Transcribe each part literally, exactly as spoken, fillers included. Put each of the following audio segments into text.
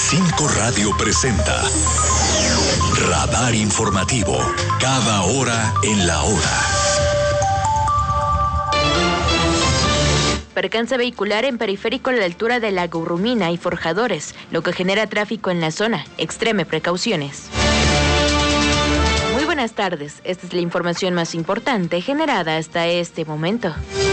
cinco Radio presenta Radar Informativo, cada hora en la hora. Percance vehicular en periférico a la altura de La Gurrumina y Forjadores, lo que genera tráfico en la zona. Extreme precauciones. Muy buenas tardes, esta es la información más importante generada hasta este momento.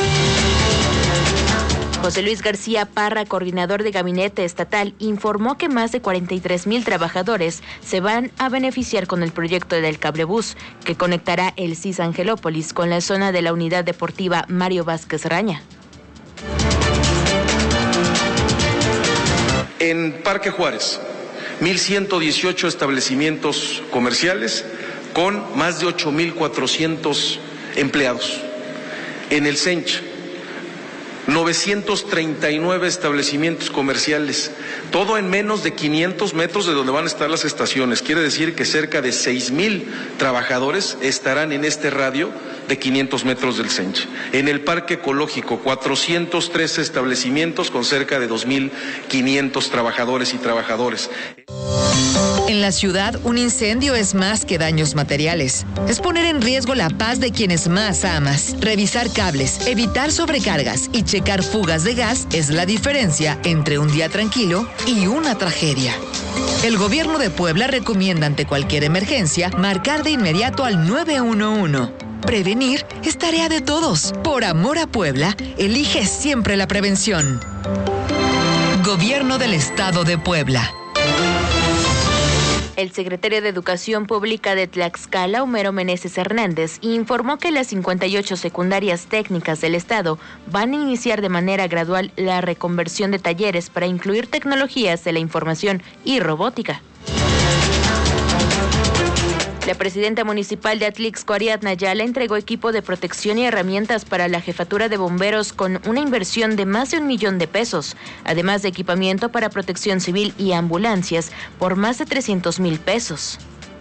José Luis García Parra, coordinador de Gabinete Estatal, informó que más de cuarenta y tres mil trabajadores se van a beneficiar con el proyecto del cablebús, que conectará el C I S Angelópolis con la zona de la Unidad Deportiva Mario Vázquez Raña. En Parque Juárez, mil ciento dieciocho establecimientos comerciales con más de ocho mil cuatrocientos empleados. En el Sench, novecientos treinta y nueve establecimientos comerciales, todo en menos de quinientos metros de donde van a estar las estaciones. Quiere decir que cerca de seis mil trabajadores estarán en este radio de quinientos metros del Sench. En el Parque Ecológico, cuatrocientos trece establecimientos con cerca de dos mil quinientos trabajadores y trabajadoras. En la ciudad, un incendio es más que daños materiales. Es poner en riesgo la paz de quienes más amas. Revisar cables, evitar sobrecargas y checar fugas de gas es la diferencia entre un día tranquilo y una tragedia. El gobierno de Puebla recomienda ante cualquier emergencia marcar de inmediato al nueve uno uno. Prevenir es tarea de todos. Por amor a Puebla, elige siempre la prevención. Gobierno del Estado de Puebla. El secretario de Educación Pública de Tlaxcala, Homero Meneses Hernández, informó que las cincuenta y ocho secundarias técnicas del estado van a iniciar de manera gradual la reconversión de talleres para incluir tecnologías de la información y robótica. La presidenta municipal de Atlixco, Ariadna Ayala, entregó equipo de protección y herramientas para la jefatura de bomberos con una inversión de más de un millón de pesos, además de equipamiento para protección civil y ambulancias por más de trescientos mil pesos.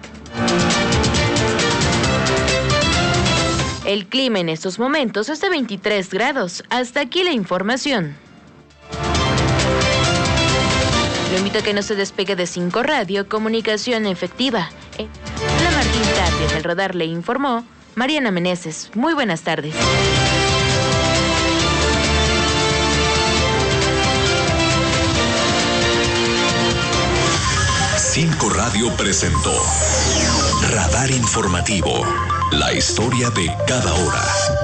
El clima en estos momentos es de veintitrés grados. Hasta aquí la información. Lo invito a que no se despegue de cinco Radio, comunicación efectiva. La Martín Tapia del Radar le informó Mariana Meneses. Muy buenas tardes. cinco Radio presentó Radar Informativo, la historia de cada hora.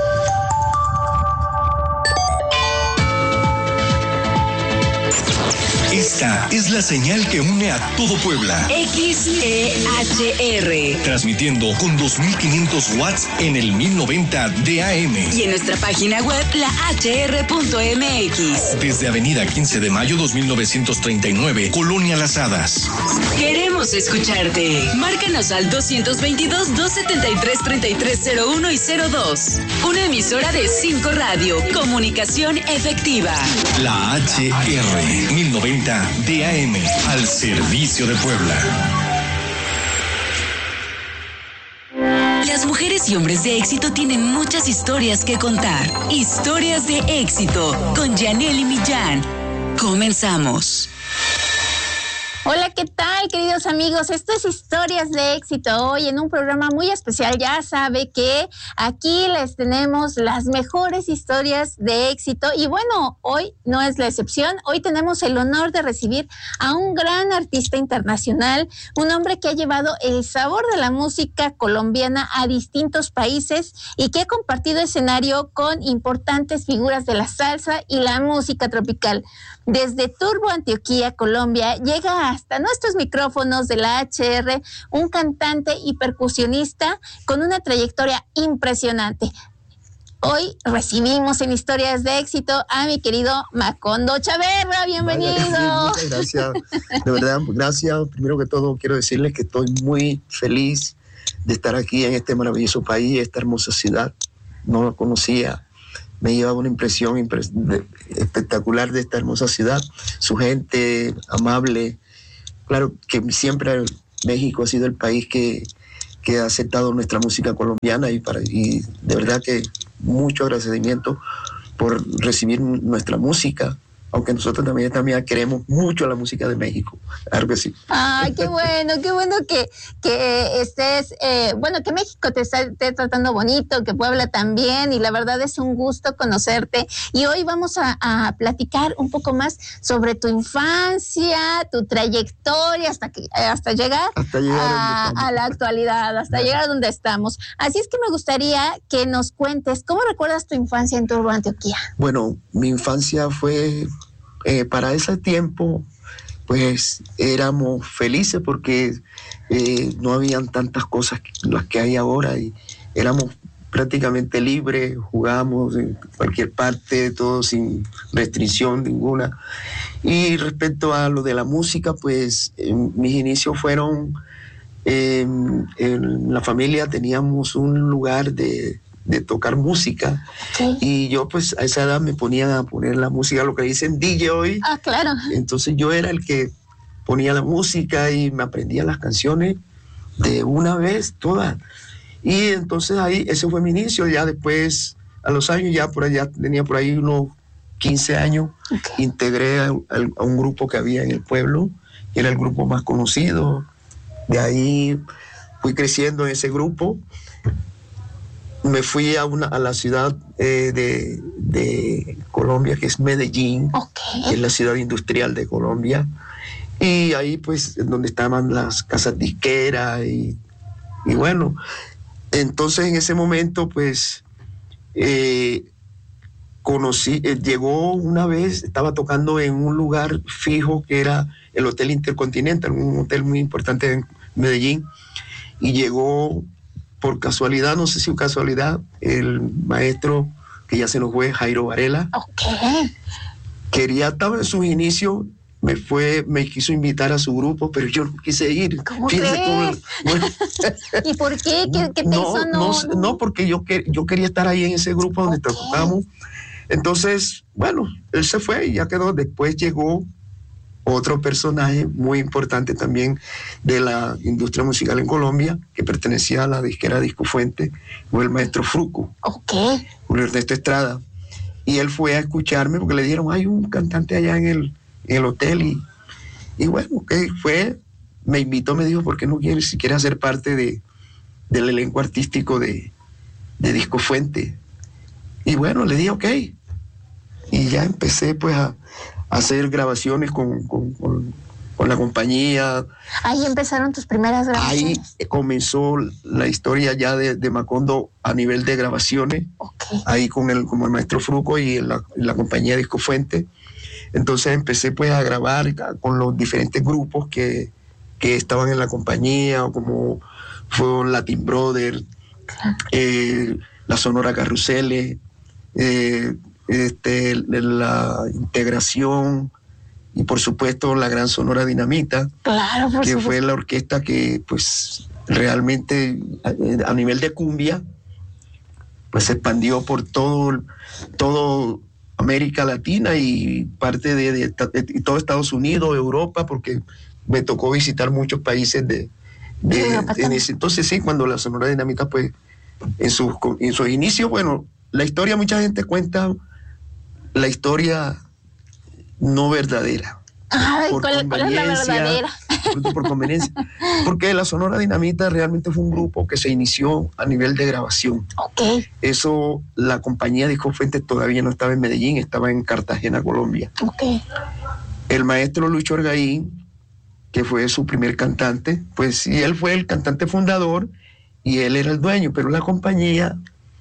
Esta es la señal que une a todo Puebla. X E H R. Transmitiendo con dos mil quinientos watts en el mil noventa de A M. Y en nuestra página web, la H R punto M X. Desde Avenida quince de mayo dos mil novecientos treinta y nueve, Colonia Las Hadas. Queremos escucharte. Márcanos al dos veintidós, dos setenta y tres, treinta y tres cero uno y cero dos. Una emisora de cinco Radio. Comunicación efectiva. La H R mil noventa de A M, al servicio de Puebla. Las mujeres y hombres de éxito tienen muchas historias que contar. Historias de éxito con Yanely Millán. Comenzamos. Hola, ¿qué tal, queridos amigos? Esto es Historias de Éxito. Hoy en un programa muy especial. Ya sabe que aquí les tenemos las mejores historias de éxito. Y bueno, hoy no es la excepción. Hoy tenemos el honor de recibir a un gran artista internacional, un hombre que ha llevado el sabor de la música colombiana a distintos países y que ha compartido escenario con importantes figuras de la salsa y la música tropical. Desde Turbo, Antioquia, Colombia, llega hasta nuestros micrófonos de la H R un cantante y percusionista con una trayectoria impresionante. Hoy recibimos en Historias de Éxito a mi querido Macondo Chaverra. Bienvenido. Vaya, muchas gracias. De verdad, gracias. Primero que todo, quiero decirles que estoy muy feliz de estar aquí en este maravilloso país, esta hermosa ciudad. No lo conocía. Me llevaba una impresión impres- de, espectacular de esta hermosa ciudad. Su gente amable. Claro que siempre México ha sido el país que, que ha aceptado nuestra música colombiana y, para, y de verdad que mucho agradecimiento por recibir nuestra música aunque nosotros también, también queremos mucho la música de México, claro que sí. Ay, qué bueno, qué bueno que, que estés, eh, bueno, que México te está, esté tratando bonito, que Puebla también, y la verdad es un gusto conocerte. Y hoy vamos a, a platicar un poco más sobre tu infancia, tu trayectoria hasta que hasta llegar, hasta llegar a, a la actualidad, hasta claro. llegar a donde estamos. Así es que me gustaría que nos cuentes, ¿cómo recuerdas tu infancia en Turbo, Antioquia? Bueno, mi infancia fue, eh, para ese tiempo, pues éramos felices porque eh, no habían tantas cosas las que hay ahora y éramos prácticamente libres, jugábamos en cualquier parte, todo sin restricción ninguna. Y respecto a lo de la música, pues eh, mis inicios fueron, eh, en la familia teníamos un lugar de, de tocar música, sí. Y yo pues a esa edad me ponía a poner la música, lo que dicen D J hoy. Ah, claro. Entonces yo era el que ponía la música y me aprendía las canciones de una vez todas. Y entonces ahí, ese fue mi inicio. Ya después, a los años, ya por allá tenía por ahí unos quince años, okay. Integré a, a un grupo que había en el pueblo, que era el grupo más conocido. De ahí fui creciendo en ese grupo. Me fui a, una, a la ciudad eh, de, de Colombia, que es Medellín, okay. Que es la ciudad industrial de Colombia. Y ahí, pues, donde estaban las casas disqueras y, y bueno... Entonces, en ese momento, pues, eh, conocí, eh, llegó una vez, estaba tocando en un lugar fijo que era el Hotel Intercontinental, un hotel muy importante en Medellín, y llegó por casualidad, no sé si casualidad, el maestro que ya se nos fue, Jairo Varela. Okay. Quería, estaba en sus inicios, me fue, me quiso invitar a su grupo, pero yo no quise ir. ¿Cómo crees? Cómo, bueno. ¿Y por qué? ¿Qué, qué te no, hizo? No, no, no, porque yo, que, yo quería estar ahí en ese grupo donde okay. tocamos. Entonces, bueno, él se fue y ya quedó. Después llegó otro personaje muy importante también de la industria musical en Colombia, que pertenecía a la disquera Disco Fuente, fue el maestro Fruco. Ok. Julio Ernesto Estrada. Y él fue a escucharme porque le dijeron, hay un cantante allá en el en el hotel y, y bueno, que fue, me invitó, me dijo, ¿por qué no quieres si quieres hacer parte de, del elenco artístico de, de Disco Fuente? Y bueno, le dije, ok. Y ya empecé pues a, a hacer grabaciones con, con, con, con la compañía. Ahí empezaron tus primeras grabaciones. Ahí comenzó la historia ya de, de Macondo a nivel de grabaciones. Okay. Ahí con el, con el maestro Fruco y la, la compañía Disco Fuente. Entonces empecé pues a grabar con los diferentes grupos que, que estaban en la compañía, como fue Latin Brother, eh, la Sonora Carruseles, eh, este, la Integración y por supuesto la Gran Sonora Dinamita, claro, por que supuesto. Fue la orquesta que pues realmente a, a nivel de cumbia pues se expandió por todo, todo América Latina y parte de, de, de, de todo Estados Unidos, Europa, porque me tocó visitar muchos países de, de, de en ese entonces, sí, cuando la Sonora Dinamita, pues, en sus en sus inicios, bueno, la historia, mucha gente cuenta la historia no verdadera. Ay, ¿cuál, ¿cuál es la verdadera? Por, por conveniencia. Porque la Sonora Dinamita realmente fue un grupo que se inició a nivel de grabación. Okay. Eso, la compañía Disco Fuente todavía no estaba en Medellín, estaba en Cartagena, Colombia. Okay. El maestro Lucho Argaín, que fue su primer cantante, pues sí, él fue el cantante fundador y él era el dueño, pero la compañía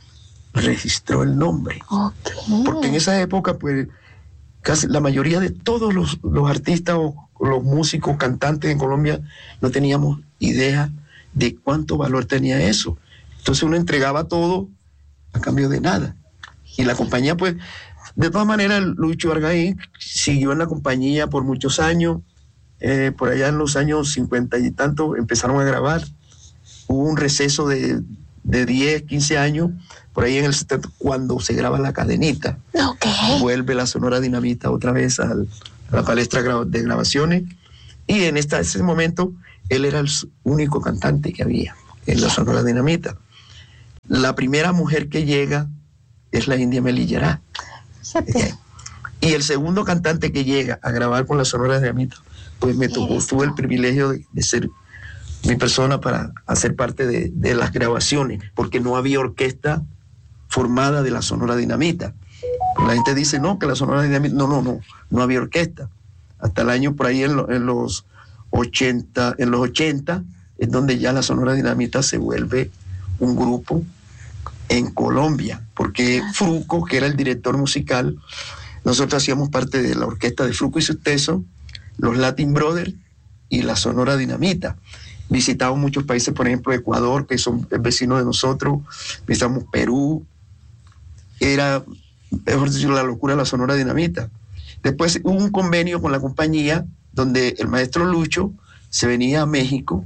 registró el nombre. Okay. Porque en esa época, pues, casi la mayoría de todos los, los artistas o los músicos, cantantes en Colombia, no teníamos idea de cuánto valor tenía eso. Entonces uno entregaba todo a cambio de nada. Y la compañía, pues, de todas maneras, Lucho Argaín siguió en la compañía por muchos años. Eh, por allá en los años cincuenta y tanto empezaron a grabar. Hubo un receso de, de diez, quince años, por ahí en el setenta, cuando se graba La Cadenita. Okay. Vuelve la Sonora Dinamita otra vez al, a la palestra de grabaciones. Y en esta, ese momento, él era el único cantante que había en la Sonora Dinamita. La primera mujer que llega es la India Melillará. Fíjate. Y el segundo cantante que llega a grabar con la Sonora Dinamita, pues me tocó, tuve el privilegio de, de ser mi persona para hacer parte de, de las grabaciones, porque no había orquesta formada de la Sonora Dinamita. La gente dice, no, que la Sonora Dinamita, no, no, no, no había orquesta. Hasta el año por ahí en, lo, en los ochenta, en los ochenta, es donde ya la Sonora Dinamita se vuelve un grupo en Colombia, porque Fruco, que era el director musical, nosotros hacíamos parte de la orquesta de Fruco y Susteso, los Latin Brothers y la Sonora Dinamita. Visitamos muchos países, por ejemplo Ecuador, que son vecinos de nosotros, visitamos Perú, era, mejor dicho, la locura de la Sonora Dinamita. Después hubo un convenio con la compañía donde el maestro Lucho se venía a México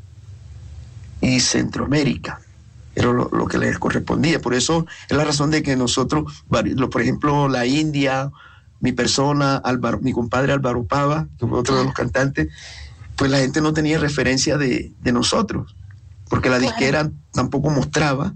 y Centroamérica, era lo, lo que les correspondía. Por eso es la razón de que nosotros, por ejemplo, la India, mi persona, Álvaro, mi compadre Álvaro Pava, que fue otro de los cantantes, pues la gente no tenía referencia de, de nosotros, porque la disquera tampoco mostraba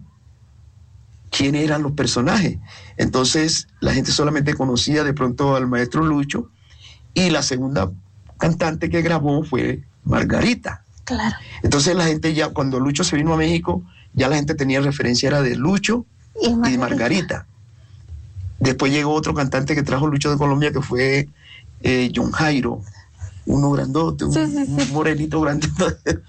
quién eran los personajes. Entonces la gente solamente conocía de pronto al maestro Lucho, y la segunda cantante que grabó fue Margarita. Claro. Entonces la gente ya, cuando Lucho se vino a México, ya la gente tenía referencia, era de Lucho y, y de Margarita. Después llegó otro cantante que trajo Lucho de Colombia, que fue eh, John Jairo, uno grandote, un, sí, sí, sí. un morenito grandote,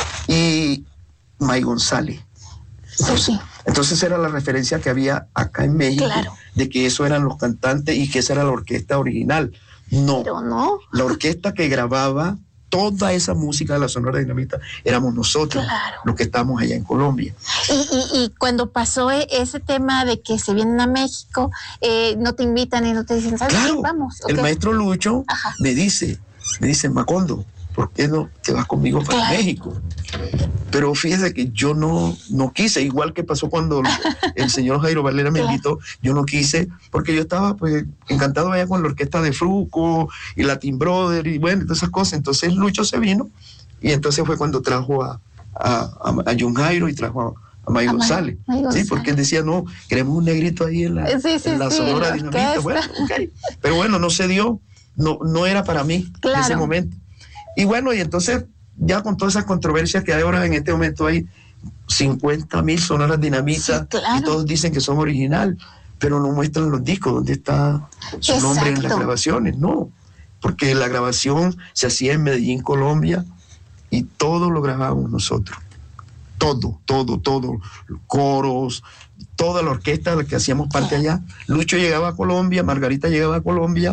y May González. Entonces, sí, sí. entonces era la referencia que había acá en México, claro, de que eso eran los cantantes y que esa era la orquesta original. No, Pero no. La orquesta que grababa toda esa música de la Sonora Dinamita éramos nosotros, claro, los que estamos allá en Colombia. Y, y, y cuando pasó ese tema de que se vienen a México, eh, no te invitan y no te dicen, ¿sabes claro, qué? Vamos. El okay. maestro Lucho Ajá. me dice, me dice, Macondo, ¿por qué no te vas conmigo para claro. México? Pero fíjese que yo no, no quise, igual que pasó cuando el señor Jairo Valera me claro. invitó, yo no quise, porque yo estaba pues encantado allá con la orquesta de Fruco y Latin Brother y bueno, todas esas cosas. Entonces Lucho se vino y entonces fue cuando trajo a, a, a John Jairo y trajo a, a May González. May González. Sí, porque él decía, no, queremos un negrito ahí en la, sí, sí, en la sí, Sonora Dinamita. Bueno, okay. Pero bueno, no se dio, no, no era para mí claro. en ese momento. Y bueno, y entonces ya con todas esas controversias que hay ahora en este momento, hay cincuenta mil sonoras dinamitas, sí, claro. y todos dicen que son original, pero no muestran los discos donde está su Exacto. nombre en las grabaciones. No, porque la grabación se hacía en Medellín, Colombia, y todo lo grabábamos nosotros. Todo, todo, todo. Coros, toda la orquesta de la que hacíamos parte allá. Lucho llegaba a Colombia, Margarita llegaba a Colombia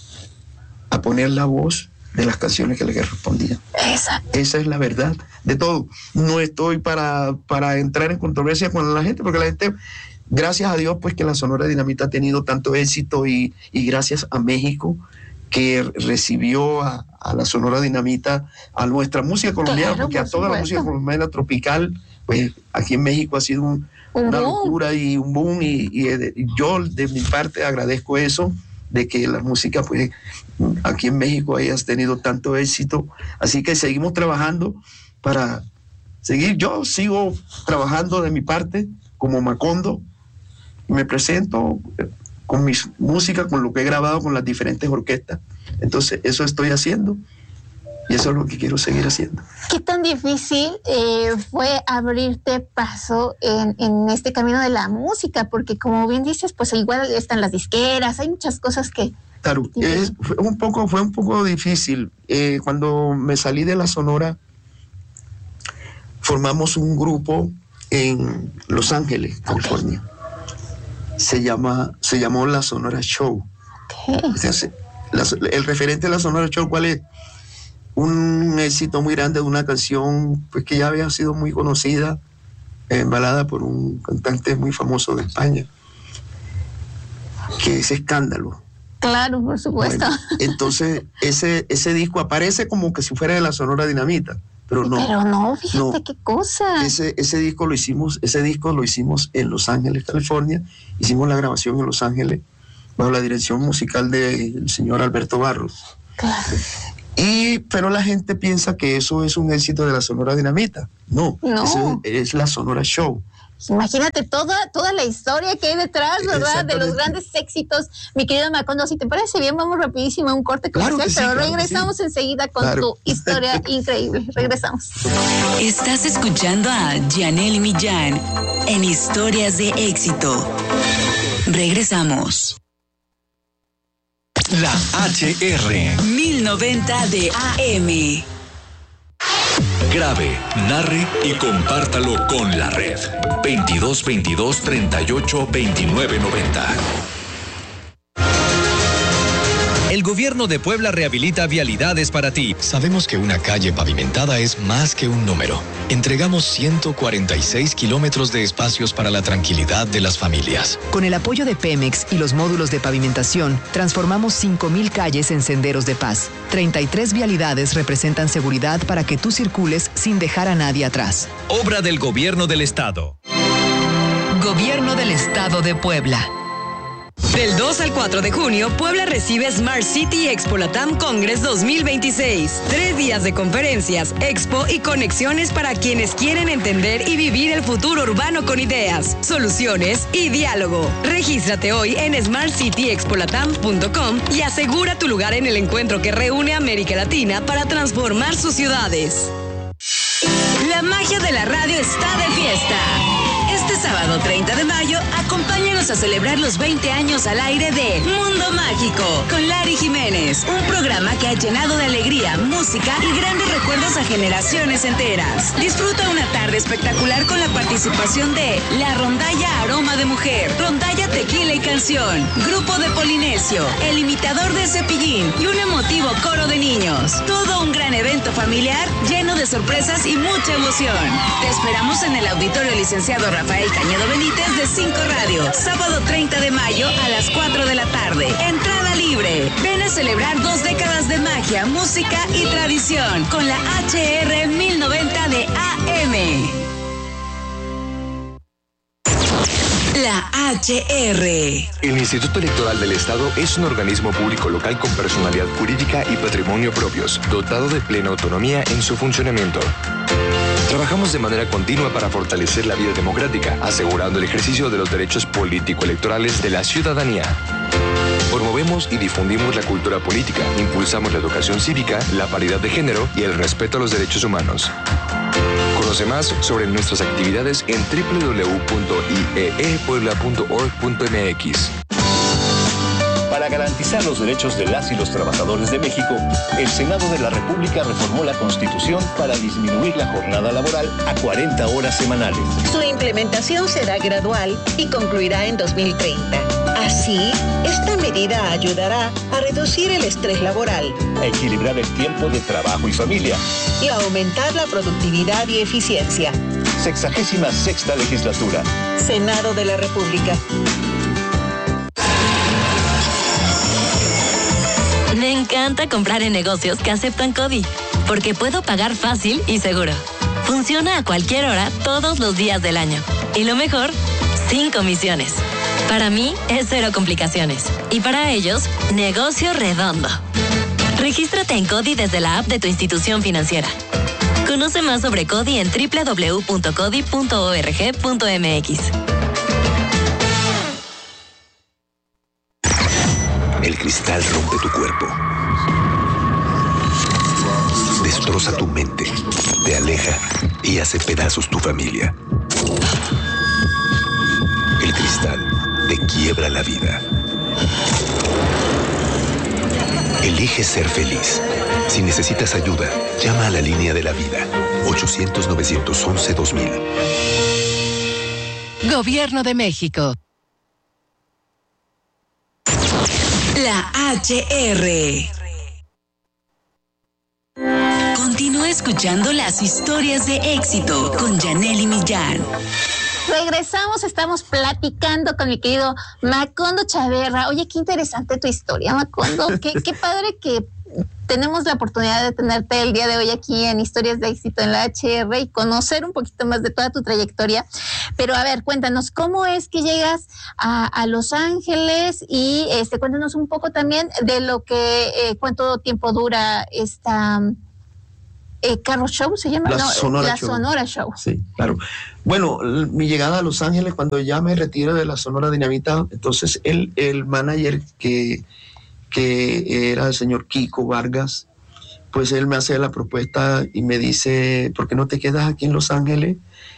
a poner la voz de las canciones que le respondían. Exacto. Esa es la verdad de todo. No estoy para, para entrar en controversia con la gente, porque la gente, gracias a Dios, pues que la Sonora Dinamita ha tenido tanto éxito y, y gracias a México, que recibió a, a la Sonora Dinamita, a nuestra música colombiana, claro, porque a toda supuesto. la música colombiana tropical, pues aquí en México ha sido un, un una boom. locura y un boom, y, y, y yo de mi parte agradezco eso, de que la música pues aquí en México hayas tenido tanto éxito. Así que seguimos trabajando para seguir. Yo sigo trabajando de mi parte como Macondo, me presento con mi música, con lo que he grabado con las diferentes orquestas. Entonces eso estoy haciendo y eso es lo que quiero seguir haciendo. ¿Qué tan difícil eh, fue abrirte paso en, en este camino de la música? Porque como bien dices, pues igual están las disqueras, hay muchas cosas que... Claro, es, fue, un poco, fue un poco difícil. Eh, cuando me salí de la Sonora, formamos un grupo en Los Ángeles, California. Okay. Se llama, se llamó La Sonora Show. Okay. Entonces, la, el referente de La Sonora Show, ¿cuál es? Un éxito muy grande de una canción pues, que ya había sido muy conocida, embalada por un cantante muy famoso de España, que es Escándalo. Claro, por supuesto. Bueno, entonces ese, ese disco aparece como que si fuera de la Sonora Dinamita, pero no. Pero no, fíjate no. qué cosa. Ese, ese disco lo hicimos, ese disco lo hicimos en Los Ángeles, California. Hicimos la grabación en Los Ángeles bajo la dirección musical del señor Alberto Barros. Claro. Y, pero la gente piensa que eso es un éxito de la Sonora Dinamita. No, no. Eso es, es la Sonora Show. Imagínate toda, toda la historia que hay detrás, ¿verdad? De los grandes éxitos. Mi querido Macondo, si te parece bien, vamos rapidísimo a un corte comercial, claro sí, pero claro regresamos sí. enseguida con claro. tu historia increíble. Regresamos. Estás escuchando a Janelle Millán en Historias de Éxito. Regresamos. La H R mil noventa de A M. Grabe, narre y compártalo con la red. veintidós veintidós treinta y ocho veintinueve noventa. El gobierno de Puebla rehabilita vialidades para ti. Sabemos que una calle pavimentada es más que un número. Entregamos ciento cuarenta y seis kilómetros de espacios para la tranquilidad de las familias. Con el apoyo de Pemex y los módulos de pavimentación, transformamos cinco mil calles en senderos de paz. treinta y tres vialidades representan seguridad para que tú circules sin dejar a nadie atrás. Obra del Gobierno del Estado. Gobierno del Estado de Puebla. Del dos al cuatro de junio, Puebla recibe Smart City Expo Latam Congress dos mil veintiséis. Tres días de conferencias, expo y conexiones para quienes quieren entender y vivir el futuro urbano con ideas, soluciones y diálogo. Regístrate hoy en smart city expo latam punto com y asegura tu lugar en el encuentro que reúne a América Latina para transformar sus ciudades. La magia de la radio está de fiesta. Este sábado treinta de mayo, acompáñanos a celebrar los veinte años al aire de Mundo Mágico con Lari Jiménez, un programa que ha llenado de alegría, música y grandes recuerdos a generaciones enteras. Disfruta una tarde espectacular con la participación de La Rondalla Aroma de Mujer, Rondalla Tequila y Canción, Grupo de Polinesio, El Imitador de Cepillín y un emotivo coro de niños. Todo un gran evento familiar lleno de sorpresas y mucha emoción. Te esperamos en el Auditorio Licenciado Rafael Cañedo Benítez de cinco Radio, sábado treinta de mayo a las cuatro de la tarde. Entrada libre. Ven a celebrar dos décadas de magia, música y tradición con la H R mil noventa de A M. La H R. El Instituto Electoral del Estado es un organismo público local con personalidad jurídica y patrimonio propios, dotado de plena autonomía en su funcionamiento. Trabajamos de manera continua para fortalecer la vida democrática, asegurando el ejercicio de los derechos político-electorales de la ciudadanía. Promovemos y difundimos la cultura política, impulsamos la educación cívica, la paridad de género y el respeto a los derechos humanos. Conoce más sobre nuestras actividades en doble u doble u doble u punto i e e puebla punto org punto m x. Para garantizar los derechos de las y los trabajadores de México, el Senado de la República reformó la Constitución para disminuir la jornada laboral a cuarenta horas semanales. Su implementación será gradual y concluirá en dos mil treinta. Así, esta medida ayudará a reducir el estrés laboral, a equilibrar el tiempo de trabajo y familia y a aumentar la productividad y eficiencia. Sexagésima sexta legislatura. Senado de la República. Me encanta comprar en negocios que aceptan CODI, porque puedo pagar fácil y seguro. Funciona a cualquier hora, todos los días del año. Y lo mejor, sin comisiones. Para mí, es cero complicaciones. Y para ellos, negocio redondo. Regístrate en CODI desde la app de tu institución financiera. Conoce más sobre CODI en doble u doble u doble u punto codi punto org punto m x. El cristal rompe tu cuerpo. Destroza tu mente, te aleja y hace pedazos tu familia. El cristal te quiebra la vida. Elige ser feliz. Si necesitas ayuda, llama a la línea de la vida. ochocientos, novecientos once, dos mil. Gobierno de México. La H R. Continúa escuchando las historias de éxito con Janelle Millán. Regresamos, estamos platicando con mi querido Macondo Chaverra. Oye, qué interesante tu historia, Macondo. Qué, qué padre que tenemos la oportunidad de tenerte el día de hoy aquí en Historias de Éxito en la H R y conocer un poquito más de toda tu trayectoria. Pero a ver, cuéntanos, ¿cómo es que llegas a, a Los Ángeles? Y este, cuéntanos un poco también de lo que, eh, cuánto tiempo dura esta, eh, Carro Show se llama, la, no, Sonora, la Show. Sonora Show. Sí, claro. Bueno, mi llegada a Los Ángeles, cuando ya me retiro de la Sonora Dinamita, entonces el, el manager que, que era el señor Kiko Vargas, pues él me hace la propuesta y me dice, ¿por qué no te quedas aquí en Los Ángeles?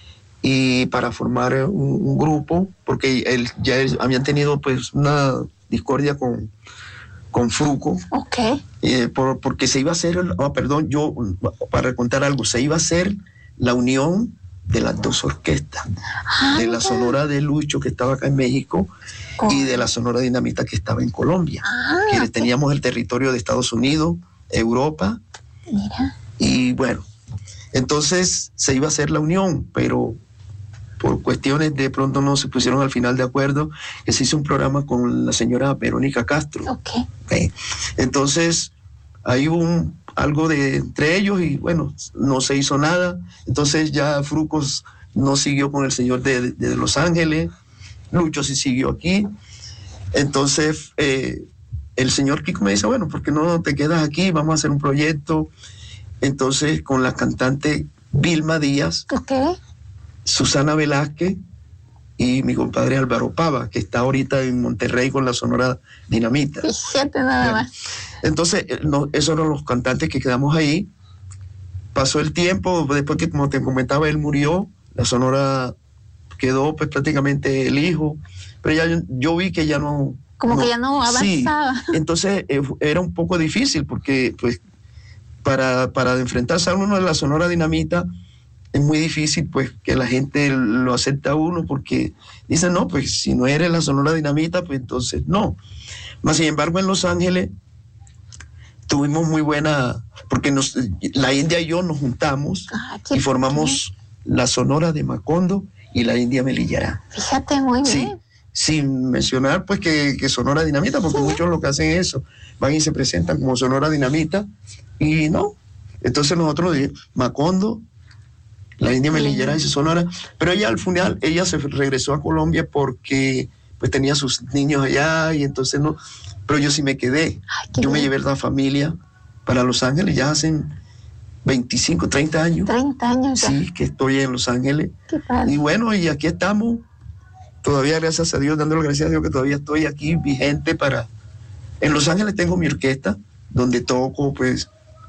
Y para formar un, un grupo, porque él, ya habían tenido pues una discordia con, con Fruco. Ok. Eh, por, porque se iba a hacer, oh, perdón, yo, para contar algo, se iba a hacer la unión de las dos orquestas, ah, de la Sonora de Lucho, que estaba acá en México, oh. y de la Sonora Dinamita, que estaba en Colombia. Ah, que okay. Teníamos el territorio de Estados Unidos, Europa. Mira. Y bueno, entonces se iba a hacer la unión, pero por cuestiones de pronto no se pusieron al final de acuerdo, que se hizo un programa con la señora Verónica Castro. Okay. Okay. Entonces, ahí hubo un, algo de entre ellos y bueno, no se hizo nada. Entonces ya Frucos no siguió con el señor de, de, de Los Ángeles, Lucho sí siguió aquí. Entonces, eh, el señor Kiko me dice, bueno, ¿por qué no te quedas aquí? Vamos a hacer un proyecto. Entonces, con la cantante Vilma Díaz, okay. Susana Velázquez y mi compadre Álvaro Pava, que está ahorita en Monterrey con la Sonora Dinamita. Fíjate nada bueno, más. Entonces, no, esos eran los cantantes que quedamos ahí. Pasó el tiempo, después que, como te comentaba, él murió, la Sonora quedó pues prácticamente el hijo, pero ya yo, yo vi que ya no... Como no, que ya no avanzaba. Sí, entonces eh, era un poco difícil porque pues para, para enfrentarse a uno de la Sonora Dinamita es muy difícil pues que la gente lo acepte a uno porque dicen, no, pues si no eres la Sonora Dinamita, pues entonces no. Mas sin embargo en Los Ángeles tuvimos muy buena, porque nos, la India y yo nos juntamos ah, y formamos bien. La Sonora de Macondo y la India Melillará. Fíjate, muy bien. Sí, sin mencionar pues que, que Sonora Dinamita, porque sí. Muchos lo que hacen es eso, van y se presentan como Sonora Dinamita y no. Entonces nosotros Macondo, la India Melillará y Sonora, pero ella al final, ella se regresó a Colombia porque pues tenía sus niños allá y entonces no, pero yo sí me quedé. Ay, yo bien. Me llevé la familia para Los Ángeles, ya hacen veinticinco, treinta años. treinta años ya. Sí, que estoy en Los Ángeles. Qué padre. Y bueno, y aquí estamos, todavía gracias a Dios, dándole gracias a Dios que todavía estoy aquí vigente para... En Los Ángeles tengo mi orquesta, donde toco pues,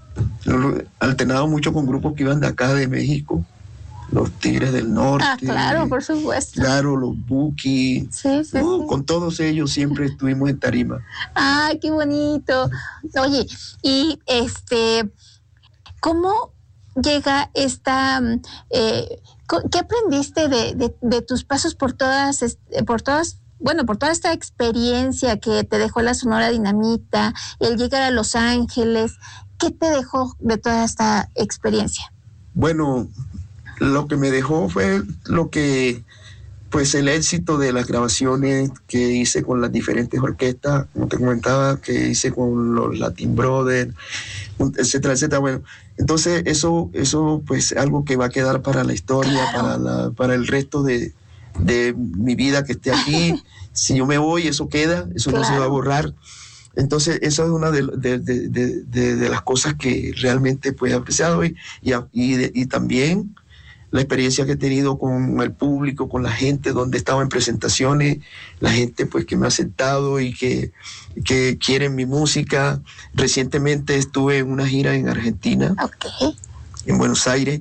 alternado mucho con grupos que iban de acá de México. Los Tigres del Norte. Ah, claro, por supuesto. Claro, los Buki. Sí, sí, uh, sí. Con todos ellos siempre estuvimos en tarima. Ah, qué bonito. Oye, y este, ¿cómo llega esta, eh, qué aprendiste de, de, de tus pasos por todas, por todas, bueno, por toda esta experiencia que te dejó la Sonora Dinamita, el llegar a Los Ángeles? ¿Qué te dejó de toda esta experiencia? Bueno, lo que me dejó fue lo que, pues el éxito de las grabaciones que hice con las diferentes orquestas, como te comentaba, que hice con los Latin Brothers, etcétera, etcétera. Bueno, entonces eso, eso pues algo que va a quedar para la historia, claro. para, la, para el resto de, de mi vida que esté aquí. Si yo me voy, eso queda, eso claro. no se va a borrar. Entonces, esa es una de, de, de, de, de, de las cosas que realmente pues, he apreciado y, y, y, de, y también la experiencia que he tenido con el público, con la gente, donde he estado en presentaciones, la gente pues que me ha aceptado y que, que quieren mi música. Recientemente estuve en una gira en Argentina, okay. en Buenos Aires,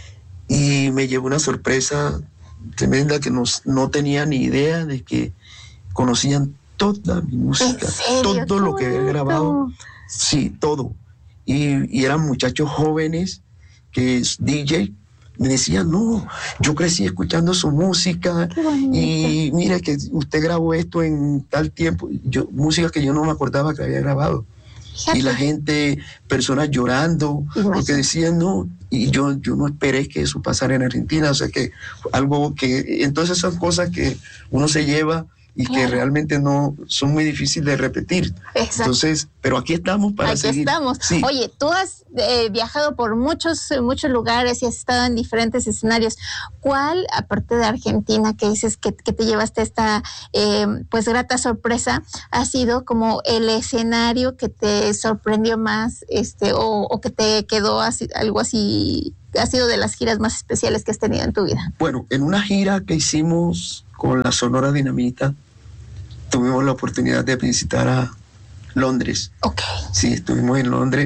y me llevó una sorpresa tremenda que no, no tenía ni idea de que conocían toda mi música, todo ¿Qué lo que he grabado, sí, todo. Y, y eran muchachos jóvenes que es D J, me decían, no, yo crecí escuchando su música y mira que usted grabó esto en tal tiempo, yo, música que yo no me acordaba que había grabado. Fíjate. Y la gente, personas llorando, porque decían, no, y yo, yo no esperé que eso pasara en Argentina, o sea que algo que, entonces son cosas que uno se lleva y claro. que realmente no son muy difíciles de repetir. Exacto. Entonces, pero aquí estamos para aquí seguir. Aquí estamos. Sí. Oye, tú has eh, viajado por muchos, muchos lugares y has estado en diferentes escenarios. ¿Cuál, aparte de Argentina, que dices que, que te llevaste esta eh, pues grata sorpresa, ha sido como el escenario que te sorprendió más, este, o, o que te quedó así, algo así, ha sido de las giras más especiales que has tenido en tu vida? Bueno, en una gira que hicimos con la Sonora Dinamita, tuvimos la oportunidad de visitar a Londres. Ok. Sí, estuvimos en Londres.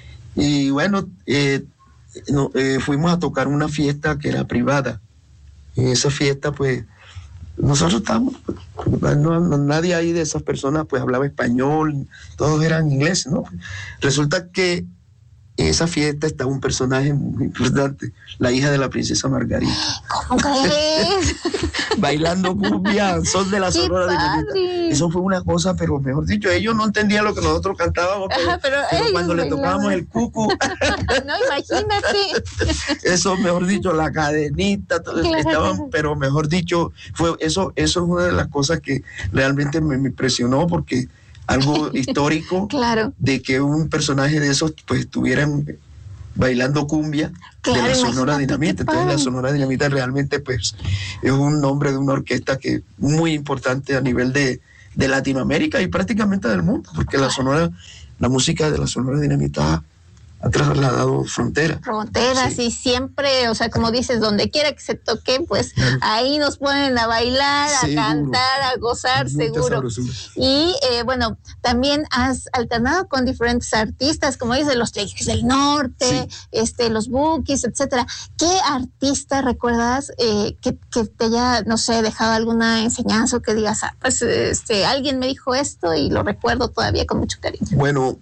Y bueno, eh, no, eh, fuimos a tocar una fiesta que era privada. En esa fiesta, pues, nosotros estábamos, no, no, nadie ahí de esas personas, pues, hablaba español, todos eran ingleses, ¿no? Resulta que en esa fiesta estaba un personaje muy importante, la hija de la princesa Margarita. ¿Cómo crees? Bailando cumbia, son de la Sonora Dinamita. Eso fue una cosa, pero mejor dicho, ellos no entendían lo que nosotros cantábamos, pero, Ajá, pero, pero cuando le tocábamos el cucu. No, imagínate. Eso, mejor dicho, la cadenita, todo, claro. estaban, pero mejor dicho, fue eso, eso es una de las cosas que realmente me, me impresionó, porque algo histórico, claro. de que un personaje de esos pues estuvieran bailando cumbia, claro, de la Sonora Dinamita. Entonces la Sonora Dinamita realmente pues es un nombre de una orquesta que muy importante a nivel de, de Latinoamérica y prácticamente del mundo, porque la Sonora, la música de la Sonora Dinamita ha trasladado fronteras. Fronteras, sí. Y siempre, o sea, como dices, donde quiera que se toque, pues claro. ahí nos ponen a bailar, seguro. A cantar, a gozar, mucha seguro. Sabrosura. Y eh, bueno, también has alternado con diferentes artistas, como dices, los Tigres del Norte, sí. este, los Bukis, etcétera. ¿Qué artista recuerdas eh, que, que te haya, no sé, dejado alguna enseñanza o que digas, ah, pues este, alguien me dijo esto y lo recuerdo todavía con mucho cariño? Bueno,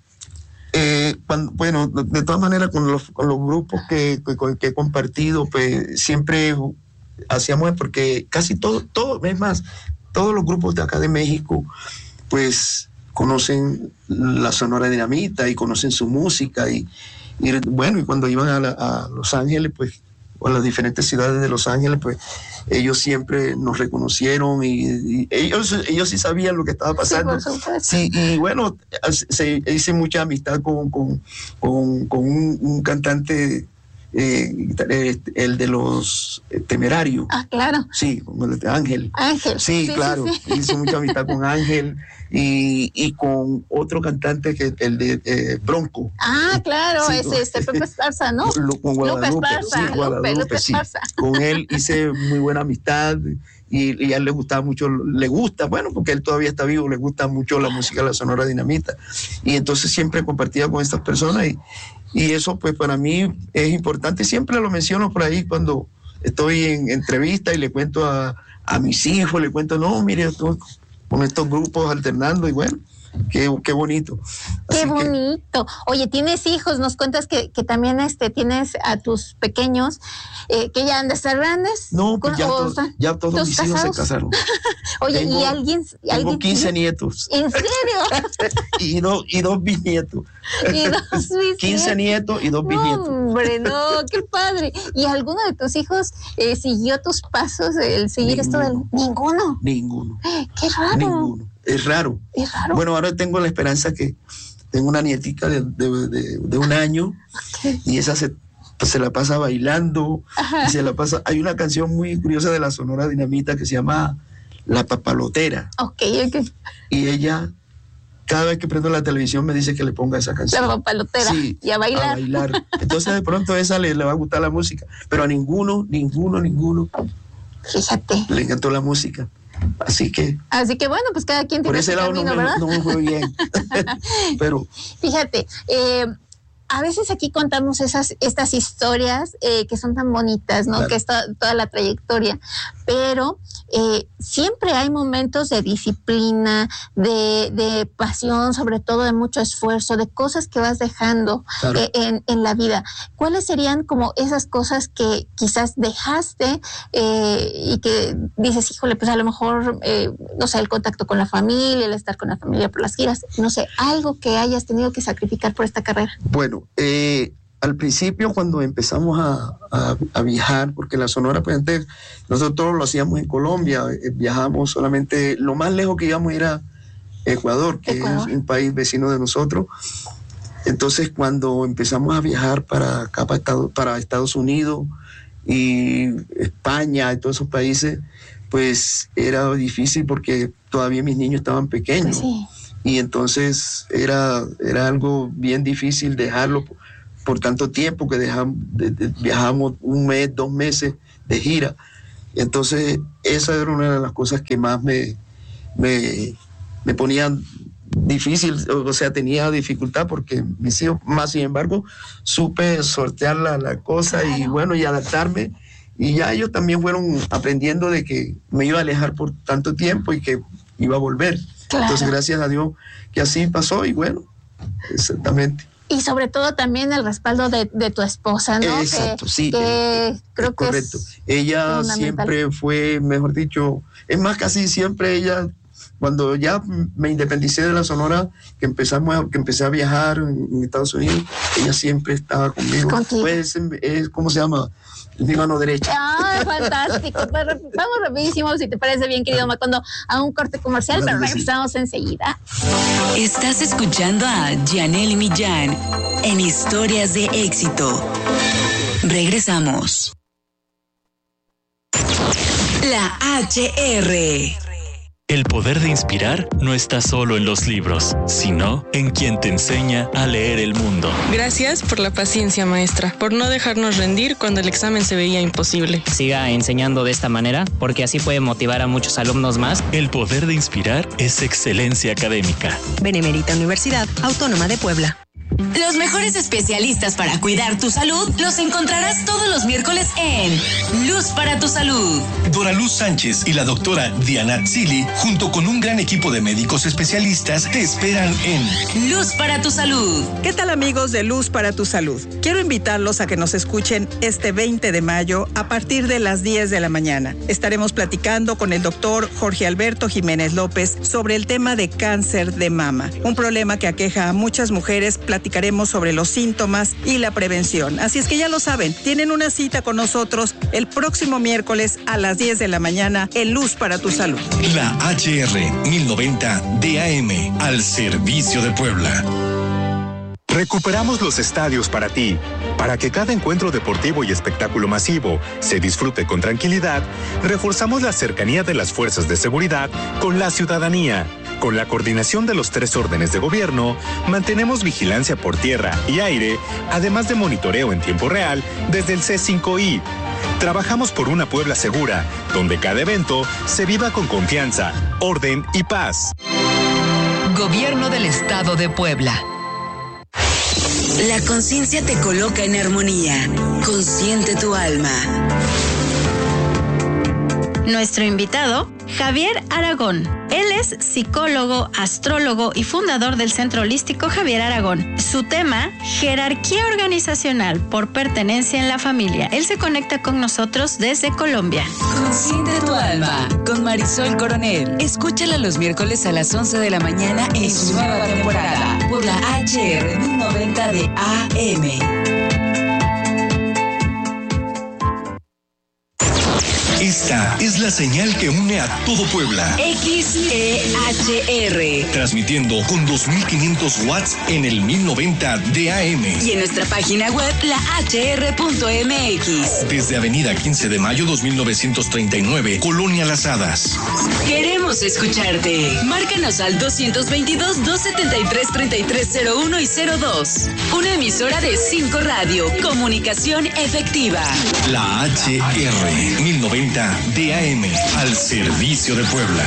Eh, cuando, bueno, de todas maneras con los, con los grupos que, que, que he compartido, pues siempre hacíamos, porque casi todo, todo, es más, todos los grupos de acá de México, pues conocen la Sonora Dinamita y conocen su música y, y bueno, y cuando iban a, la, a Los Ángeles, pues, o a las diferentes ciudades de Los Ángeles, pues ellos siempre nos reconocieron y, y ellos, ellos sí sabían lo que estaba pasando. Sí, y bueno, se, hice mucha amistad con, con, con, con un, un cantante, eh, el de los Temerarios. Ah, claro. Sí, con el de Ángel. Ángel. Sí, sí claro. Sí, sí. Hice mucha amistad con Ángel. Y, y con otro cantante, que el de eh, Bronco. Ah, claro, sí, es con, este Pepe Esparza, ¿no? Lo, con Guadalupe, Lupe Esparza, sí, Guadalupe, Lupe, Lupe sí. Esparza. Con él hice muy buena amistad y, y a él le gustaba mucho, le gusta, bueno, porque él todavía está vivo, le gusta mucho la música de la Sonora Dinamita. Y entonces siempre compartía con estas personas y, y eso pues para mí es importante. Siempre lo menciono por ahí cuando estoy en entrevista y le cuento a, a mis hijos, le cuento, no, mire, estoy con estos grupos alternando y bueno, qué, qué bonito. Así qué bonito. Que, oye, tienes hijos, nos cuentas que, que también este, tienes a tus pequeños, eh, que ya han de estar grandes. No, pues ya, o, to, ya todos mis hijos se casaron. Oye, tengo, ¿y alguien? Tengo ¿alguien quince tiene? nietos. ¿En serio? y, do, y dos bisnietos. Y dos bisnietos. quince nietos y dos bisnietos. Hombre, no, qué padre. ¿Y alguno de tus hijos eh, siguió tus pasos, el seguir ninguno, esto del... Ninguno. Ninguno. Qué raro. Ninguno. Es raro. Es raro. Bueno, ahora tengo la esperanza que tengo una nietica de, de, de, de un año okay. y esa se, pues, se la pasa bailando. Ajá. Y se la pasa. Hay una canción muy curiosa de la Sonora Dinamita que se llama La Papalotera. Ok, ok. Y ella, cada vez que prendo la televisión, me dice que le ponga esa canción. La Papalotera. Sí, y a bailar. A bailar. Entonces de pronto esa le, le va a gustar la música. Pero a ninguno, ninguno, ninguno. Fíjate. Le encantó la música. Así que así que bueno, pues cada quien tiene por ese su lado camino, no me, ¿verdad? no me fue bien. Pero fíjate, eh, a veces aquí contamos esas estas historias eh, que son tan bonitas, ¿no? Claro. Que es to- toda la trayectoria, pero eh, siempre hay momentos de disciplina, de, de pasión, sobre todo de mucho esfuerzo, de cosas que vas dejando claro. eh, en, en la vida. ¿Cuáles serían como esas cosas que quizás dejaste eh, y que dices, híjole, pues a lo mejor, eh, no sé, el contacto con la familia, el estar con la familia por las giras, no sé, algo que hayas tenido que sacrificar por esta carrera? Bueno, Eh, al principio cuando empezamos a, a, a viajar, porque la Sonora, pues antes nosotros lo hacíamos en Colombia, eh, viajamos solamente, lo más lejos que íbamos era Ecuador, que Ecuador. es un país vecino de nosotros. Entonces cuando empezamos a viajar para acá, para Estados, para Estados Unidos y España y todos esos países, pues era difícil porque todavía mis niños estaban pequeños. Pues sí. Y entonces era, era algo bien difícil dejarlo por, por tanto tiempo, que dejamos, de, de, viajamos un mes, dos meses de gira. Y entonces esa era una de las cosas que más me, me, me ponían difícil, o sea, tenía dificultad porque mis hijos, más sin embargo, supe sortear la, la cosa. Claro. Y bueno, y adaptarme. Y ya ellos también fueron aprendiendo de que me iba a alejar por tanto tiempo y que iba a volver. Claro. Entonces, gracias a Dios que así pasó y bueno, exactamente. Y sobre todo también el respaldo de, de tu esposa, ¿no? Exacto, que, sí. Que es, creo es que correcto. Es ella siempre fue, mejor dicho, es más, casi siempre ella, cuando ya me independicé de la Sonora, que empezamos a, que empecé a viajar en, en Estados Unidos, ella siempre estaba conmigo. ¿Contigo? Pues, es, ¿cómo se llama? Mi mano derecha. ¡Ah, fantástico! Pues, vamos rapidísimo, si te parece bien, querido Macondo, a un corte comercial, pero regresamos enseguida. Estás escuchando a Janelle Millán en Historias de Éxito. Regresamos. La H R. El poder de inspirar no está solo en los libros, sino en quien te enseña a leer el mundo. Gracias por la paciencia, maestra, por no dejarnos rendir cuando el examen se veía imposible. Siga enseñando de esta manera, porque así puede motivar a muchos alumnos más. El poder de inspirar es excelencia académica. Benemérita Universidad Autónoma de Puebla. Los mejores especialistas para cuidar tu salud los encontrarás todos los miércoles en Luz para tu Salud. Dora Luz Sánchez y la doctora Diana Tzili, junto con un gran equipo de médicos especialistas, te esperan en Luz para tu Salud. ¿Qué tal, amigos de Luz para tu Salud? Quiero invitarlos a que nos escuchen este veinte de mayo a partir de las diez de la mañana. Estaremos platicando con el doctor Jorge Alberto Jiménez López sobre el tema de cáncer de mama, un problema que aqueja a muchas mujeres. Platicaremos sobre los síntomas y la prevención. Así es que ya lo saben, tienen una cita con nosotros el próximo miércoles a las diez de la mañana en Luz para tu Salud. La H R mil noventa D A M, al servicio de Puebla. Recuperamos los estadios para ti. Para que cada encuentro deportivo y espectáculo masivo se disfrute con tranquilidad, reforzamos la cercanía de las fuerzas de seguridad con la ciudadanía. Con la coordinación de los tres órdenes de gobierno, mantenemos vigilancia por tierra y aire, además de monitoreo en tiempo real desde el C cinco I. Trabajamos por una Puebla segura, donde cada evento se viva con confianza, orden y paz. Gobierno del Estado de Puebla. La conciencia te coloca en armonía. Consciente tu alma. Nuestro invitado, Javier Aragón. Él es psicólogo, astrólogo y fundador del Centro Holístico Javier Aragón. Su tema, jerarquía organizacional por pertenencia en la familia. Él se conecta con nosotros desde Colombia. Consciente tu alma, con Marisol Coronel. Escúchala los miércoles a las once de la mañana en su nueva temporada por la H R mil noventa de A M. Esta es la señal que une a todo Puebla. X E H R. Transmitiendo con dos mil quinientos watts en el mil noventa D A M. Y en nuestra página web, la H R punto M X. Desde Avenida quince de mayo dos mil novecientos treinta y nueve, Colonia Las Hadas. Queremos escucharte. Márcanos al doscientos veintidós, doscientos setenta y tres, treinta y tres cero uno y cero dos. Una emisora de cinco Radio. Comunicación efectiva. La H R mil noventa D A M, al servicio de Puebla.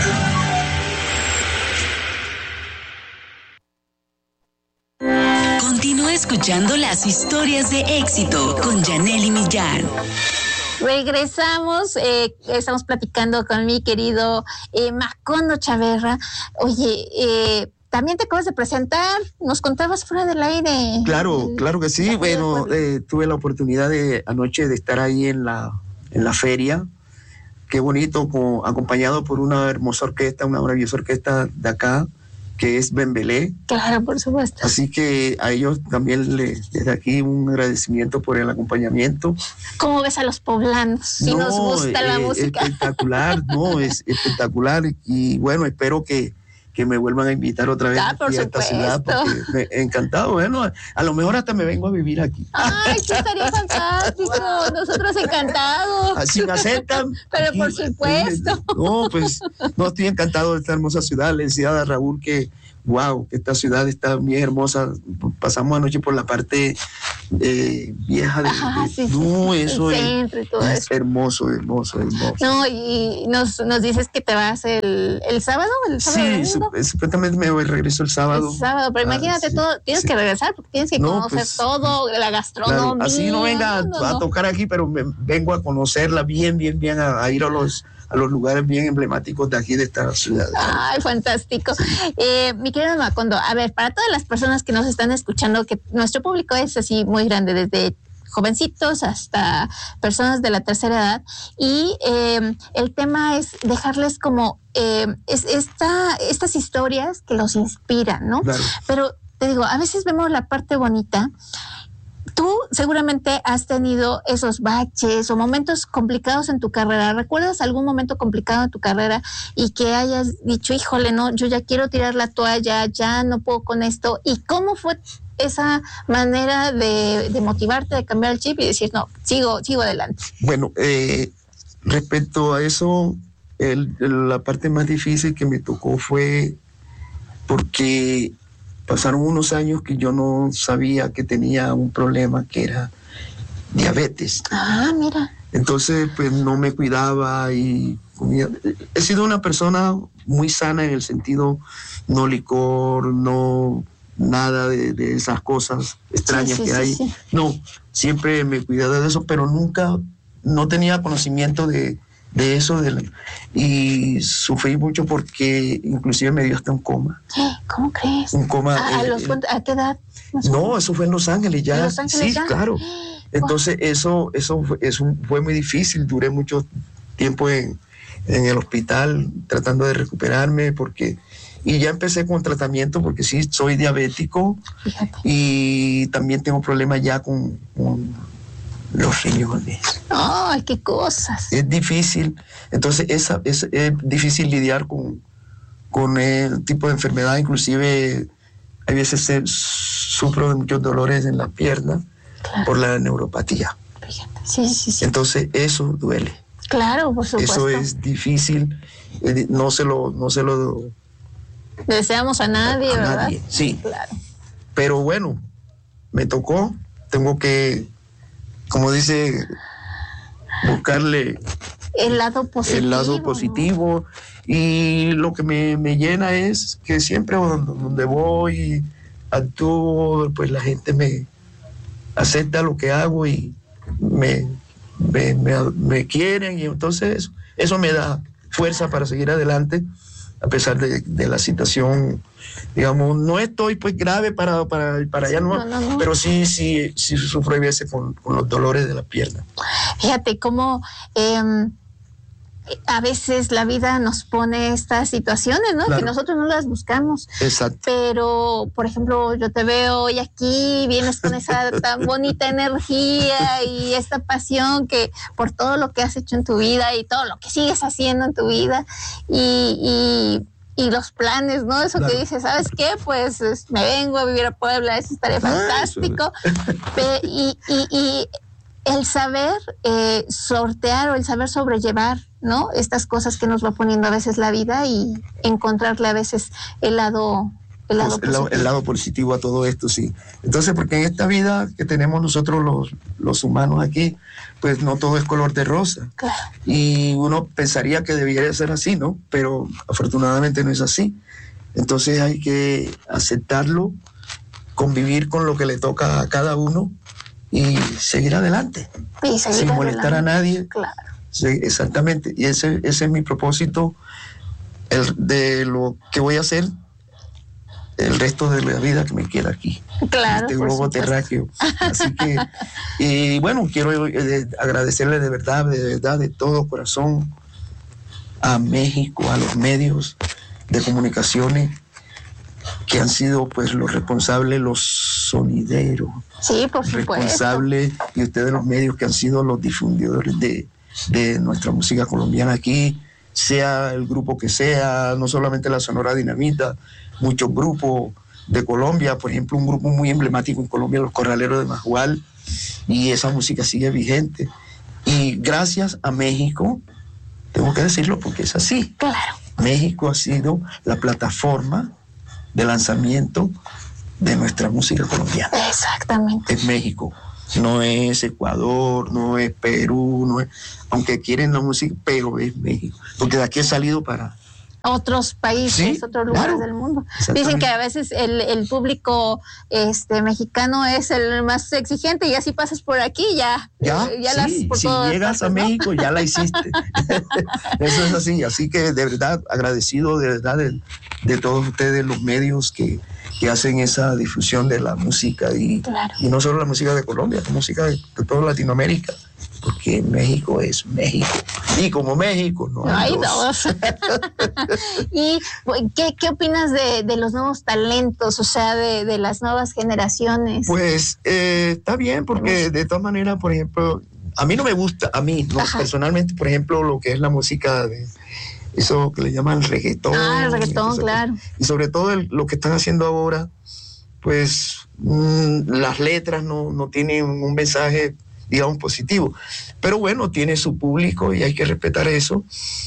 Continúa escuchando las historias de éxito con Janelle Millán. Regresamos, eh, estamos platicando con mi querido eh, Macondo Chaverra. Oye, eh, también te acabas de presentar, nos contabas fuera del aire. Claro, claro que sí. Bueno, eh, tuve la oportunidad de anoche de estar ahí en la, en la feria. Qué bonito, con, acompañado por una hermosa orquesta, una maravillosa orquesta de acá, que es Bembelé. Claro, por supuesto. Así que a ellos también les, desde aquí un agradecimiento por el acompañamiento. ¿Cómo ves a los poblanos? Si no, nos gusta eh, la música. Espectacular, no, es espectacular. Y bueno, espero que, que me vuelvan a invitar otra vez Ah, por aquí a esta ciudad, porque me, encantado. Bueno, a lo mejor hasta me vengo a vivir aquí. Ay, sí, estaría fantástico. Nosotros encantados. Así me aceptan. Pero aquí, por supuesto. No, pues no, estoy encantado de esta hermosa ciudad. Le decía a Raúl que wow, que esta ciudad está bien hermosa. Pasamos anoche por la parte eh, vieja de, Ajá, de sí, no, sí, eso el es, centro y todo es eso. hermoso, hermoso, hermoso. No, y nos, nos dices que te vas el, el sábado, el sábado Sí, domingo. su- supuestamente me voy, regreso el sábado. El sábado, pero Ah, imagínate sí, todo, tienes sí. que regresar porque tienes que No, conocer pues, todo, la gastronomía. Claro, así no venga no, no, a no. tocar aquí, pero me, vengo a conocerla bien, bien, bien, a, a ir a los, a los lugares bien emblemáticos de aquí, de esta ciudad. Ay, fantástico. Eh, mi querido Macondo, a ver, para todas las personas que nos están escuchando, que nuestro público es así muy grande, desde jovencitos hasta personas de la tercera edad, y eh, el tema es dejarles como eh, es, esta, estas historias que los inspiran, ¿no? Claro. Pero te digo, a veces vemos la parte bonita. Tú seguramente has tenido esos baches o momentos complicados en tu carrera. ¿Recuerdas algún momento complicado en tu carrera y que hayas dicho, híjole, no, yo ya quiero tirar la toalla, ya no puedo con esto? ¿Y cómo fue esa manera de, de motivarte, de cambiar el chip y decir, no, sigo, sigo adelante? Bueno, eh, respecto a eso, el- el- la parte más difícil que me tocó fue porque pasaron unos años que yo no sabía que tenía un problema que era diabetes. Ah, mira. Entonces, pues no me cuidaba y comía. He sido una persona muy sana en el sentido no licor, no nada de, de esas cosas extrañas Sí, sí, que sí, hay. sí. No, siempre me he cuidado de eso, pero nunca, no tenía conocimiento de, de eso. De la- y sufrí mucho porque inclusive me dio hasta un coma. ¿Cómo crees? Un coma. ¿A, a eh, los eh, cuánto- ¿a qué edad? más o no, menos? eso fue en Los Ángeles ya. ¿En Los Ángeles sí, ya? claro. Entonces eso, eso, fue, eso fue muy difícil. Duré mucho tiempo en, en el hospital tratando de recuperarme porque y ya empecé con tratamiento porque sí soy diabético. Fíjate. Y también tengo problemas ya con, con los riñones. Ay, qué cosas. Es difícil. Entonces esa, es, es difícil lidiar con, con el tipo de enfermedad. Inclusive hay veces eh, sufro de muchos dolores en las piernas por la neuropatía. Sí, sí, sí. Entonces eso duele. Claro, por supuesto. Eso es difícil. eh, No se lo, no se lo Le deseamos a nadie, a ¿verdad? nadie. Sí. Claro. Pero bueno, me tocó. Tengo que, como dice, buscarle El lado positivo. el lado positivo. Y lo que me, me llena es que siempre donde, donde voy, actúo, pues la gente me acepta lo que hago y me, me, me, me quieren. Y entonces eso, eso me da fuerza para seguir adelante, a pesar de, de la situación. Digamos, no estoy pues grave para, para, para allá, no, No, no, no. pero sí, sí, sí sufro a veces con, con los dolores de la pierna. Fíjate cómo eh, a veces la vida nos pone estas situaciones, ¿no? Claro. Que nosotros no las buscamos. Exacto. Pero, por ejemplo, yo te veo hoy aquí, vienes con esa tan bonita energía y esta pasión que por todo lo que has hecho en tu vida y todo lo que sigues haciendo en tu vida y, y, y los planes, ¿no? Eso Claro. que dices, ¿sabes qué? Pues es- me vengo a vivir a Puebla, eso estaría fantástico. Pe- y, y, y el saber eh, sortear o el saber sobrellevar, ¿no? Estas cosas que nos va poniendo a veces la vida y encontrarle a veces el lado, el lado Pues, el, lado, positivo. el lado positivo a todo esto, sí. Entonces, porque en esta vida que tenemos nosotros los, los humanos aquí, pues no todo es color de rosa. Claro. Y uno pensaría que debería ser así, ¿no? Pero afortunadamente no es así. Entonces hay que aceptarlo, convivir con lo que le toca a cada uno y seguir adelante. Y seguir sin molestar adelante. a nadie. Claro. Sí, exactamente. Y ese, ese es mi propósito el, de lo que voy a hacer el resto de la vida que me queda aquí. Claro, Este por globo supuesto. terráqueo. Así que, y bueno, quiero eh, agradecerle de verdad, de verdad, de todo corazón a México, a los medios de comunicaciones, que han sido pues los responsables, los sonideros. Sí, por supuesto. Responsables, y ustedes los medios que han sido los difundidores de, de nuestra música colombiana aquí, sea el grupo que sea, no solamente la Sonora Dinamita, muchos grupos de Colombia, por ejemplo, un grupo muy emblemático en Colombia, los Corraleros de Majual, y esa música sigue vigente. Y gracias a México, tengo que decirlo porque es así. Claro. México ha sido la plataforma de lanzamiento de nuestra música colombiana. Exactamente. Es México, no es Ecuador, no es Perú, no es, aunque quieren la música, pero es México, porque de aquí he salido para otros países, sí, otros lugares claro, del mundo. Dicen que a veces el, el público este mexicano es el más exigente, y así pasas por aquí, ya, ya, ya sí, las por si llegas partes, a ¿no? México ya la hiciste. Eso es así, así que de verdad agradecido de verdad de, de todos ustedes, los medios que, que hacen esa difusión de la música, y, claro. y no solo la música de Colombia, la música de, de toda Latinoamérica, porque México es México, y como México no, no hay dos. dos. ¿Y qué, qué opinas de, de los nuevos talentos, o sea, de, de las nuevas generaciones? Pues eh, está bien, porque de todas maneras, por ejemplo, a mí no me gusta, a mí no, personalmente, por ejemplo, lo que es la música de eso que le llaman reggaetón. Ah, el reggaetón, claro. Y sobre todo el, lo que están haciendo ahora, pues mmm, las letras no, no tienen un mensaje, digamos, positivo. Pero bueno, tiene su público y hay que respetar eso.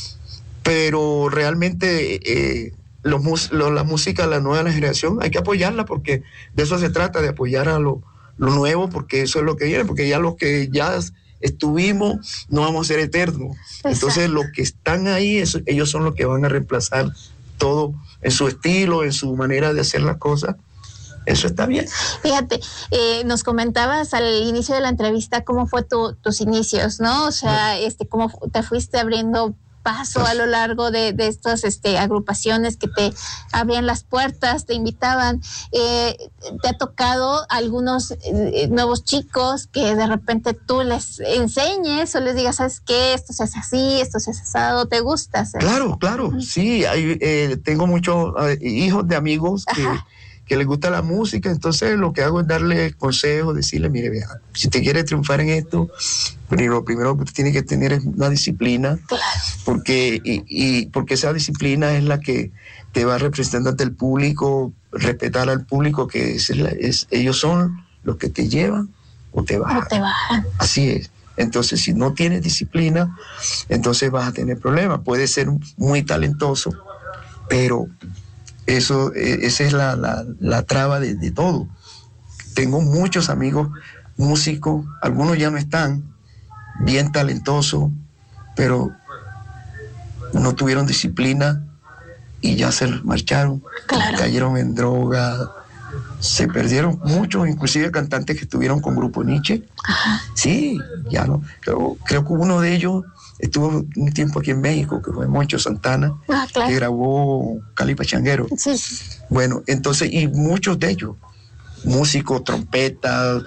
Pero realmente eh, los, lo, la música, la nueva generación, hay que apoyarla, porque de eso se trata, de apoyar a lo, lo nuevo, porque eso es lo que viene, porque ya los que ya estuvimos no vamos a ser eternos. Exacto. Entonces los que están ahí, eso, ellos son los que van a reemplazar todo en su estilo, en su manera de hacer las cosas. Eso está bien. Fíjate, eh, nos comentabas al inicio de la entrevista cómo fue tu, tus inicios, ¿no? O sea, no. este, cómo te fuiste abriendo paso a lo largo de, de estas este, agrupaciones que te abrían las puertas, te invitaban. Eh, ¿Te ha tocado algunos eh, nuevos chicos que de repente tú les enseñes o les digas, ¿sabes qué? Esto se hace así, esto se hace asado, ¿te gusta hacer? Claro, claro, uh-huh. sí. Hay, eh, tengo muchos eh, hijos de amigos que... Ajá. que les gusta la música, entonces lo que hago es darle consejos, decirle, mire, vea, si te quieres triunfar en esto, lo primero que tú tienes que tener es una disciplina, claro. porque, y, y porque esa disciplina es la que te va representando ante el público, respetar al público, que es, es, ellos son los que te llevan o te bajan. O te bajan. Así es. Entonces, si no tienes disciplina, entonces vas a tener problemas. Puedes ser muy talentoso, pero eso, esa es la, la, la traba de, de todo. Tengo muchos amigos músicos, algunos ya no están, bien talentosos, pero no tuvieron disciplina y ya se marcharon, claro. Cayeron en droga, se perdieron muchos, inclusive cantantes que estuvieron con Grupo Nietzsche. Ajá. Sí, ya no. Creo, creo que uno de ellos estuvo un tiempo aquí en México, que fue Moncho Santana, ah, claro. que grabó Cali Pachanguero. Sí. Bueno, entonces, y muchos de ellos, músicos, trompetas,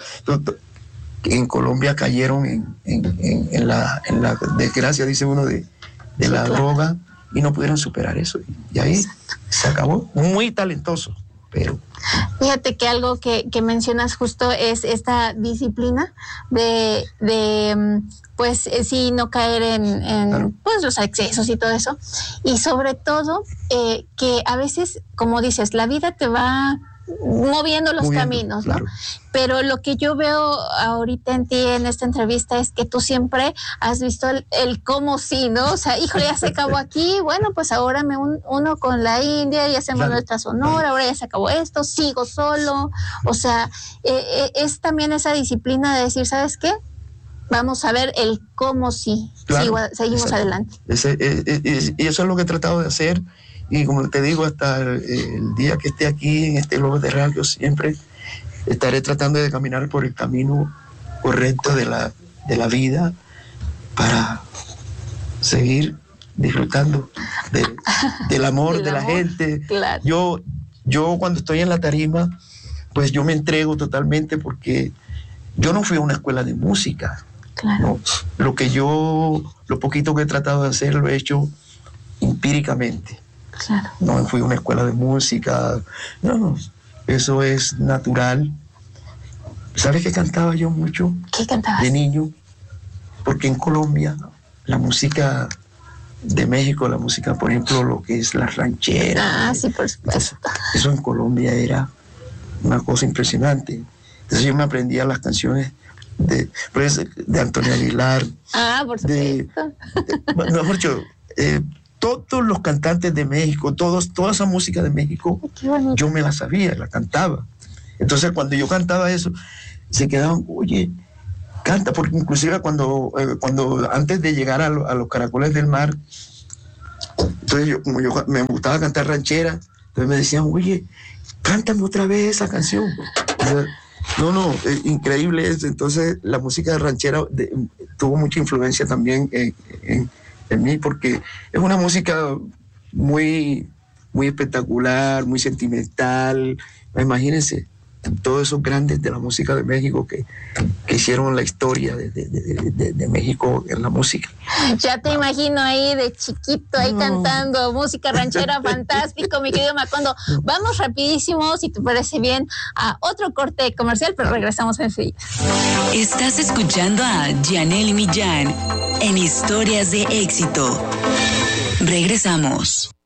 en Colombia cayeron en, en, en, en, la, en la desgracia, dice uno, de, de sí, la claro. droga, y no pudieron superar eso. Y ahí Exacto. se acabó. Muy talentoso, pero... Fíjate que algo que, que mencionas justo es esta disciplina de, de pues eh, sí, no caer en, en claro. pues los excesos y todo eso. Y sobre todo eh, que a veces, como dices, la vida te va moviendo los moviendo, caminos, ¿no? Claro. Pero lo que yo veo ahorita en ti en esta entrevista es que tú siempre has visto el, el cómo sí, ¿no? O sea, híjole, ya se acabó aquí, bueno, pues ahora me un, uno con la India y hacemos claro. nuestra Sonora, ahora ya se acabó esto, sigo solo. O sea, eh, es también esa disciplina de decir, ¿sabes qué? Vamos a ver el cómo sí, claro. Sigo, seguimos Exacto. adelante. Ese, es, es, y eso es lo que he tratado de hacer. Y como te digo, hasta el, el día que esté aquí en este globo de radio, siempre estaré tratando de caminar por el camino correcto de la, de la vida para seguir disfrutando de, del amor del de la amor, gente. Claro. Yo, yo cuando estoy en la tarima, pues yo me entrego totalmente, porque yo no fui a una escuela de música. Claro. ¿No? Lo que yo, lo poquito que he tratado de hacer, lo he hecho empíricamente. Claro. No fui a una escuela de música, no, eso es natural. ¿Sabes qué cantaba yo mucho? ¿Qué cantabas? De niño, porque en Colombia la música de México, la música, por ejemplo, lo que es la ranchera. Ah, sí, por supuesto. Eso en Colombia era una cosa impresionante. Entonces yo me aprendía las canciones de, pues, de Antonio Aguilar. Ah, por supuesto. De, de, mejor dicho, eh, todos los cantantes de México, todos, toda esa música de México, yo me la sabía, la cantaba. Entonces cuando yo cantaba eso, se quedaban, oye, canta, porque inclusive cuando, eh, cuando antes de llegar a, lo, a los Caracoles del Mar, entonces yo, como yo me gustaba cantar ranchera, entonces me decían, oye, cántame otra vez esa canción. Entonces, no, no, eh, increíble eso. Entonces la música de ranchera de, tuvo mucha influencia también en, en, en mí, porque es una música muy, muy espectacular, muy sentimental. Imagínense, todos esos grandes de la música de México que, que hicieron la historia de, de, de, de, de México en la música. Ya te imagino ahí de chiquito, ahí no. cantando música ranchera, fantástico, mi querido Macondo. Vamos rapidísimo, si te parece bien, a otro corte comercial, pero regresamos enseguida. Estás escuchando a Janelle Millán en Historias de Éxito. Regresamos.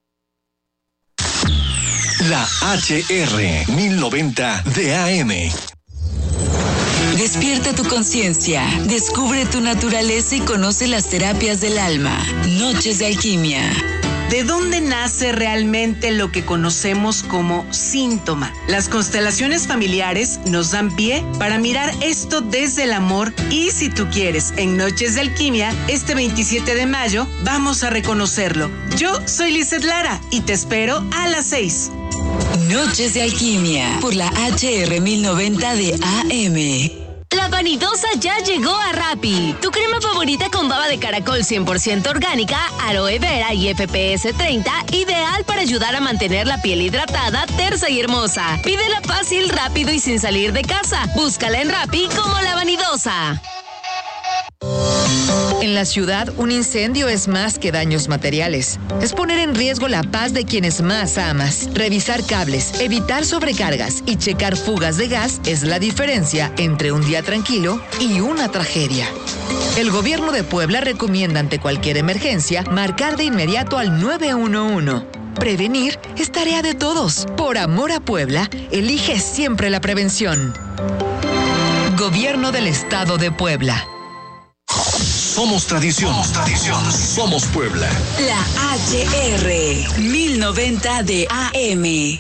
La H R mil noventa de A M. Despierta tu conciencia, descubre tu naturaleza y conoce las terapias del alma. Noches de alquimia. ¿De dónde nace realmente lo que conocemos como síntoma? Las constelaciones familiares nos dan pie para mirar esto desde el amor y, si tú quieres, en Noches de Alquimia, este veintisiete de mayo, vamos a reconocerlo. Yo soy Lizeth Lara y te espero a las seis. Noches de Alquimia por la H R mil noventa de A M. La Vanidosa ya llegó a Rappi. Tu crema favorita con baba de caracol cien por ciento orgánica, aloe vera y F P S treinta, ideal para ayudar a mantener la piel hidratada, tersa y hermosa. Pídela fácil, rápido y sin salir de casa. Búscala en Rappi como La Vanidosa. En la ciudad, un incendio es más que daños materiales. Es poner en riesgo la paz de quienes más amas. Revisar cables, evitar sobrecargas y checar fugas de gas es la diferencia entre un día tranquilo y una tragedia. El gobierno de Puebla recomienda ante cualquier emergencia marcar de inmediato al nueve uno uno. Prevenir es tarea de todos. Por amor a Puebla, elige siempre la prevención. Gobierno del Estado de Puebla. Somos tradición. Somos tradición. Somos Puebla. La H R mil noventa de A M.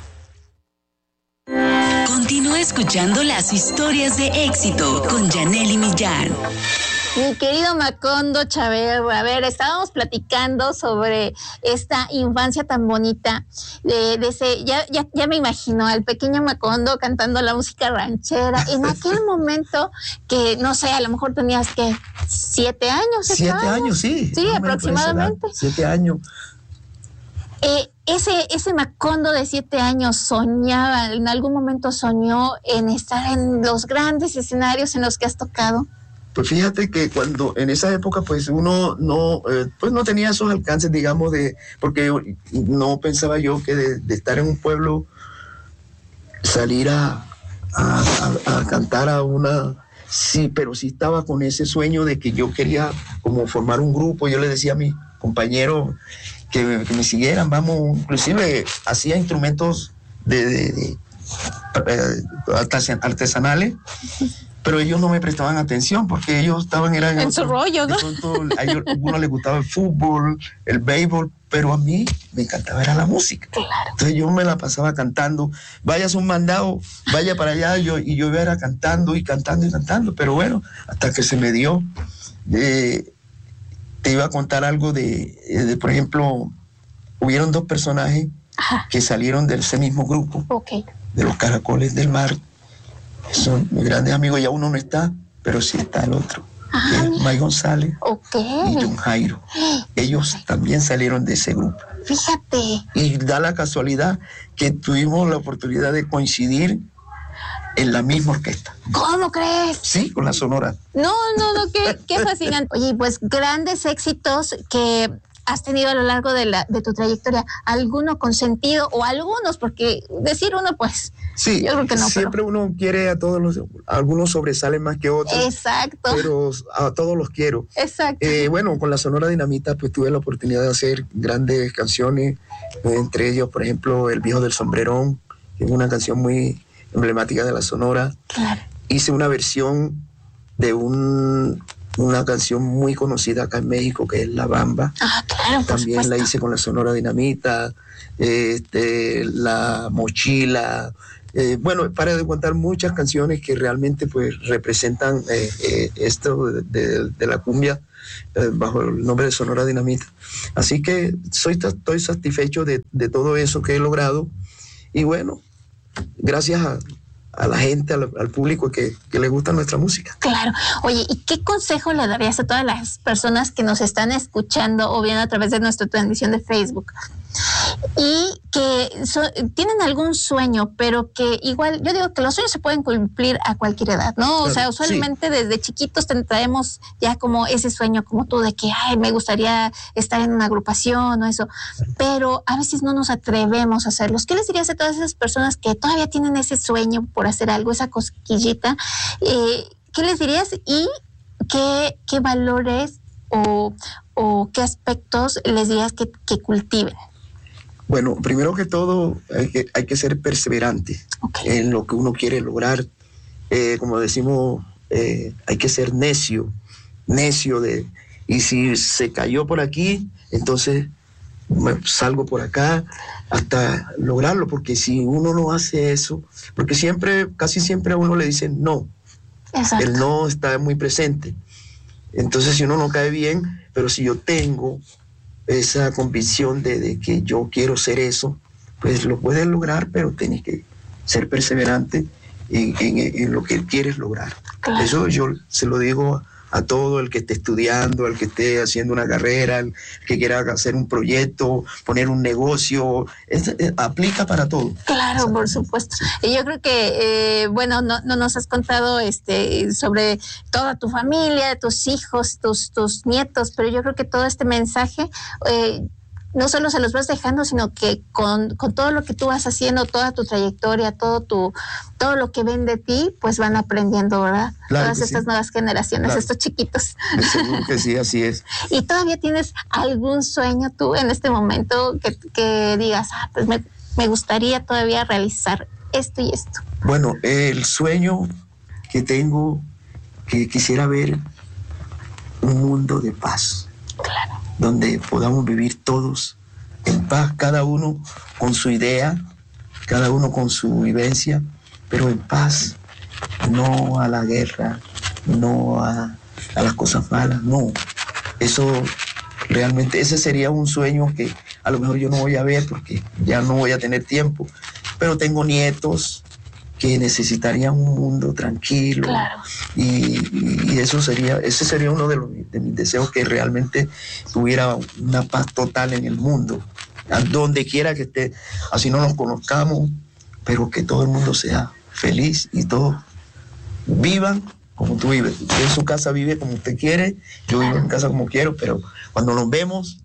Continúa escuchando las historias de éxito con Janelle Millán. Mi querido Macondo Chaverra, a ver, estábamos platicando sobre esta infancia tan bonita, de, de ese, ya, ya, ya me imagino al pequeño Macondo cantando la música ranchera, en aquel momento que, no sé, a lo mejor tenías que siete años. Siete años, años sí. Sí, aproximadamente. Siete años. Eh, ese, ese Macondo de siete años soñaba, en algún momento soñó en estar en los grandes escenarios en los que has tocado. Pues fíjate que cuando en esa época pues uno no eh, pues no tenía esos alcances, digamos, de porque no pensaba yo que de, de estar en un pueblo salir a, a, a, a cantar a una, sí, pero sí estaba con ese sueño de que yo quería como formar un grupo. Yo le decía a mis compañeros que, que me siguieran, vamos, inclusive hacía instrumentos de, de, de, de artesanales. Pero ellos no me prestaban atención porque ellos estaban eran en su rollo, ¿no? Pronto, a ellos, a uno les gustaba el fútbol, el béisbol, pero a mí me encantaba era la música. Claro. Entonces yo me la pasaba cantando. Vayas un mandado, vaya para allá, yo, y yo era cantando y cantando y cantando. Pero bueno, hasta que se me dio. Eh, te iba a contar algo de, de, por ejemplo, hubieron dos personajes Ajá. que salieron de ese mismo grupo, okay. de los Caracoles del Mar. Son mis grandes amigos, ya uno no está, pero sí está el otro, ah, que es May González okay. y John Jairo. Ellos también salieron de ese grupo. Fíjate. Y da la casualidad que tuvimos la oportunidad de coincidir en la misma orquesta. ¿Cómo crees? Sí, con la Sonora. No, no, no, qué, qué fascinante. Oye, pues grandes éxitos que has tenido a lo largo de, la, de tu trayectoria? ¿Alguno con sentido o algunos? Porque decir uno, pues, sí, yo creo que no. Siempre pero... uno quiere a todos los, algunos sobresalen más que otros. Exacto. Pero a todos los quiero. Exacto. Eh, bueno, con la Sonora Dinamita pues tuve la oportunidad de hacer grandes canciones, eh, entre ellos, por ejemplo, El Viejo del Sombrerón, que es una canción muy emblemática de la Sonora. Claro. Hice una versión de un, una canción muy conocida acá en México, que es La Bamba. Ah, claro, por También supuesto. la hice con la Sonora Dinamita, este, La Mochila. Eh, bueno, para de contar muchas canciones que realmente pues representan eh, eh, esto de, de, de la cumbia eh, bajo el nombre de Sonora Dinamita. Así que soy, estoy satisfecho de, de todo eso que he logrado y bueno, gracias a, a la gente, al, al público que, que le gusta nuestra música. Claro. Oye, ¿y qué consejo le darías a todas las personas que nos están escuchando o viendo a través de nuestra transmisión de Facebook? Y que so, tienen algún sueño, pero que igual, yo digo que los sueños se pueden cumplir a cualquier edad, ¿no? Claro, o sea, usualmente sí. Desde chiquitos traemos ya como ese sueño, como tú, de que, ay, me gustaría estar en una agrupación o eso, pero a veces no nos atrevemos a hacerlos. ¿Qué les dirías a todas esas personas que todavía tienen ese sueño por hacer algo, esa cosquillita? Eh, ¿Qué les dirías y qué, qué valores o, o qué aspectos les dirías que, que cultiven? Bueno, primero que todo hay que, hay que ser perseverante okay. en lo que uno quiere lograr. Eh, como decimos, eh, hay que ser necio, necio de, y si se cayó por aquí, entonces me salgo por acá hasta lograrlo, porque si uno no hace eso, porque siempre, casi siempre a uno le dicen no. Exacto. El no está muy presente. Entonces si uno no cae bien, pero si yo tengo esa convicción de, de que yo quiero ser eso, pues lo puedes lograr, pero tienes que ser perseverante en, en, en lo que quieres lograr. Claro. Eso yo se lo digo a todo el que esté estudiando, al que esté haciendo una carrera, el que quiera hacer un proyecto, poner un negocio, es, es, aplica para todo. Claro, por supuesto. Y yo creo que, eh, bueno, no, no nos has contado este, sobre toda tu familia, tus hijos, tus, tus nietos, pero yo creo que todo este mensaje eh, no solo se los vas dejando, sino que con, con todo lo que tú vas haciendo, toda tu trayectoria, todo tu todo lo que ven de ti, pues van aprendiendo, ¿verdad? Claro. Todas estas sí. Nuevas generaciones, claro. Estos chiquitos. Seguro que sí, así es. ¿Y todavía tienes algún sueño tú en este momento que, que digas, ah, pues me, me gustaría todavía realizar esto y esto? Bueno, el sueño que tengo, que quisiera ver un mundo de paz. Claro. Donde podamos vivir todos en paz, cada uno con su idea, cada uno con su vivencia, pero en paz, no a la guerra, no a, a las cosas malas, no. Eso realmente, ese sería un sueño que a lo mejor yo no voy a ver porque ya no voy a tener tiempo, pero tengo nietos que necesitarían un mundo tranquilo. Claro. Y, y eso sería, ese sería uno de, los, de mis deseos, que realmente tuviera una paz total en el mundo, a donde quiera que esté, así no nos conozcamos, pero que todo el mundo sea feliz y todos vivan como tú vives. Usted en su casa vive como usted quiere, yo vivo en casa como quiero, pero cuando nos vemos,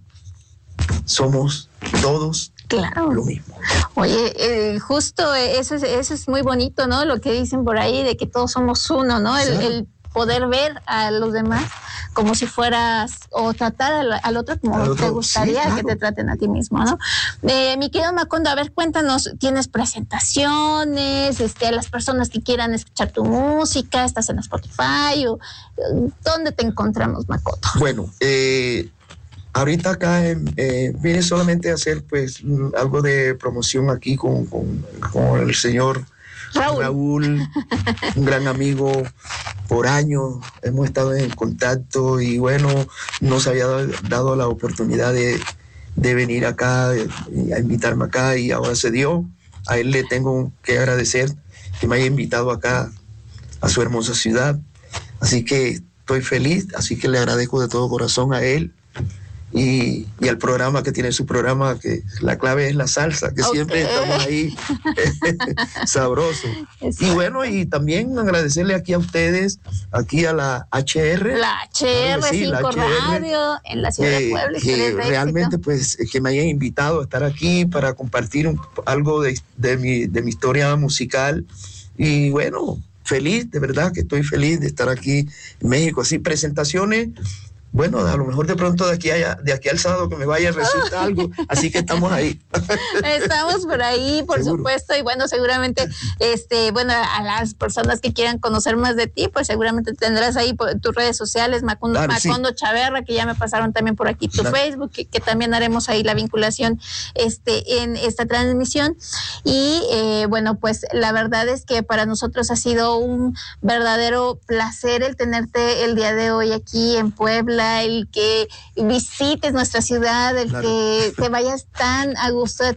somos todos claro. Lo mismo. Oye, eh, justo eso es, eso es muy bonito, ¿no? Lo que dicen por ahí de que todos somos uno, ¿no? El, sí. el poder ver a los demás como si fueras, o tratar al, al otro como al otro, te gustaría sí, claro. Que te traten a ti mismo, ¿no? Eh, mi querido Macondo, a ver, cuéntanos, ¿tienes presentaciones? Este, a las personas que quieran escuchar tu música, ¿estás en Spotify? O, ¿dónde te encontramos, Macondo? Bueno, eh... ahorita acá eh, vine solamente a hacer pues algo de promoción aquí con, con, con el señor Raúl. Raúl, un gran amigo por años, hemos estado en contacto y bueno, nos había dado la oportunidad de, de venir acá, de, a invitarme acá y ahora se dio. A él le tengo que agradecer que me haya invitado acá a su hermosa ciudad, así que estoy feliz, así que le agradezco de todo corazón a él. y, y al programa que tiene su programa, que la clave es la salsa, que okay. siempre estamos ahí sabroso. Exacto. Y bueno, y también agradecerle aquí a ustedes, aquí a la H R. La H R, sí, cinco la H R, Radio, en la ciudad eh, de Puebla. Que realmente, pues, que me hayan invitado a estar aquí para compartir un, algo de, de, mi, de mi historia musical. Y bueno, feliz, de verdad que estoy feliz de estar aquí en México. Así, presentaciones. Bueno, a lo mejor de pronto de aquí, a, de aquí al sábado que me vaya resulta algo, así que estamos ahí. Estamos por ahí, por Seguro. supuesto, y bueno, seguramente, este, bueno, a las personas que quieran conocer más de ti, pues seguramente tendrás ahí tus redes sociales, Macondo, claro, Macondo sí. Chaverra, que ya me pasaron también por aquí tu claro. Facebook, que, que también haremos ahí la vinculación este, en esta transmisión. Y eh, bueno, pues la verdad es que para nosotros ha sido un verdadero placer el tenerte el día de hoy aquí en Puebla, el que visites nuestra ciudad, el claro. que te vayas tan a gusto de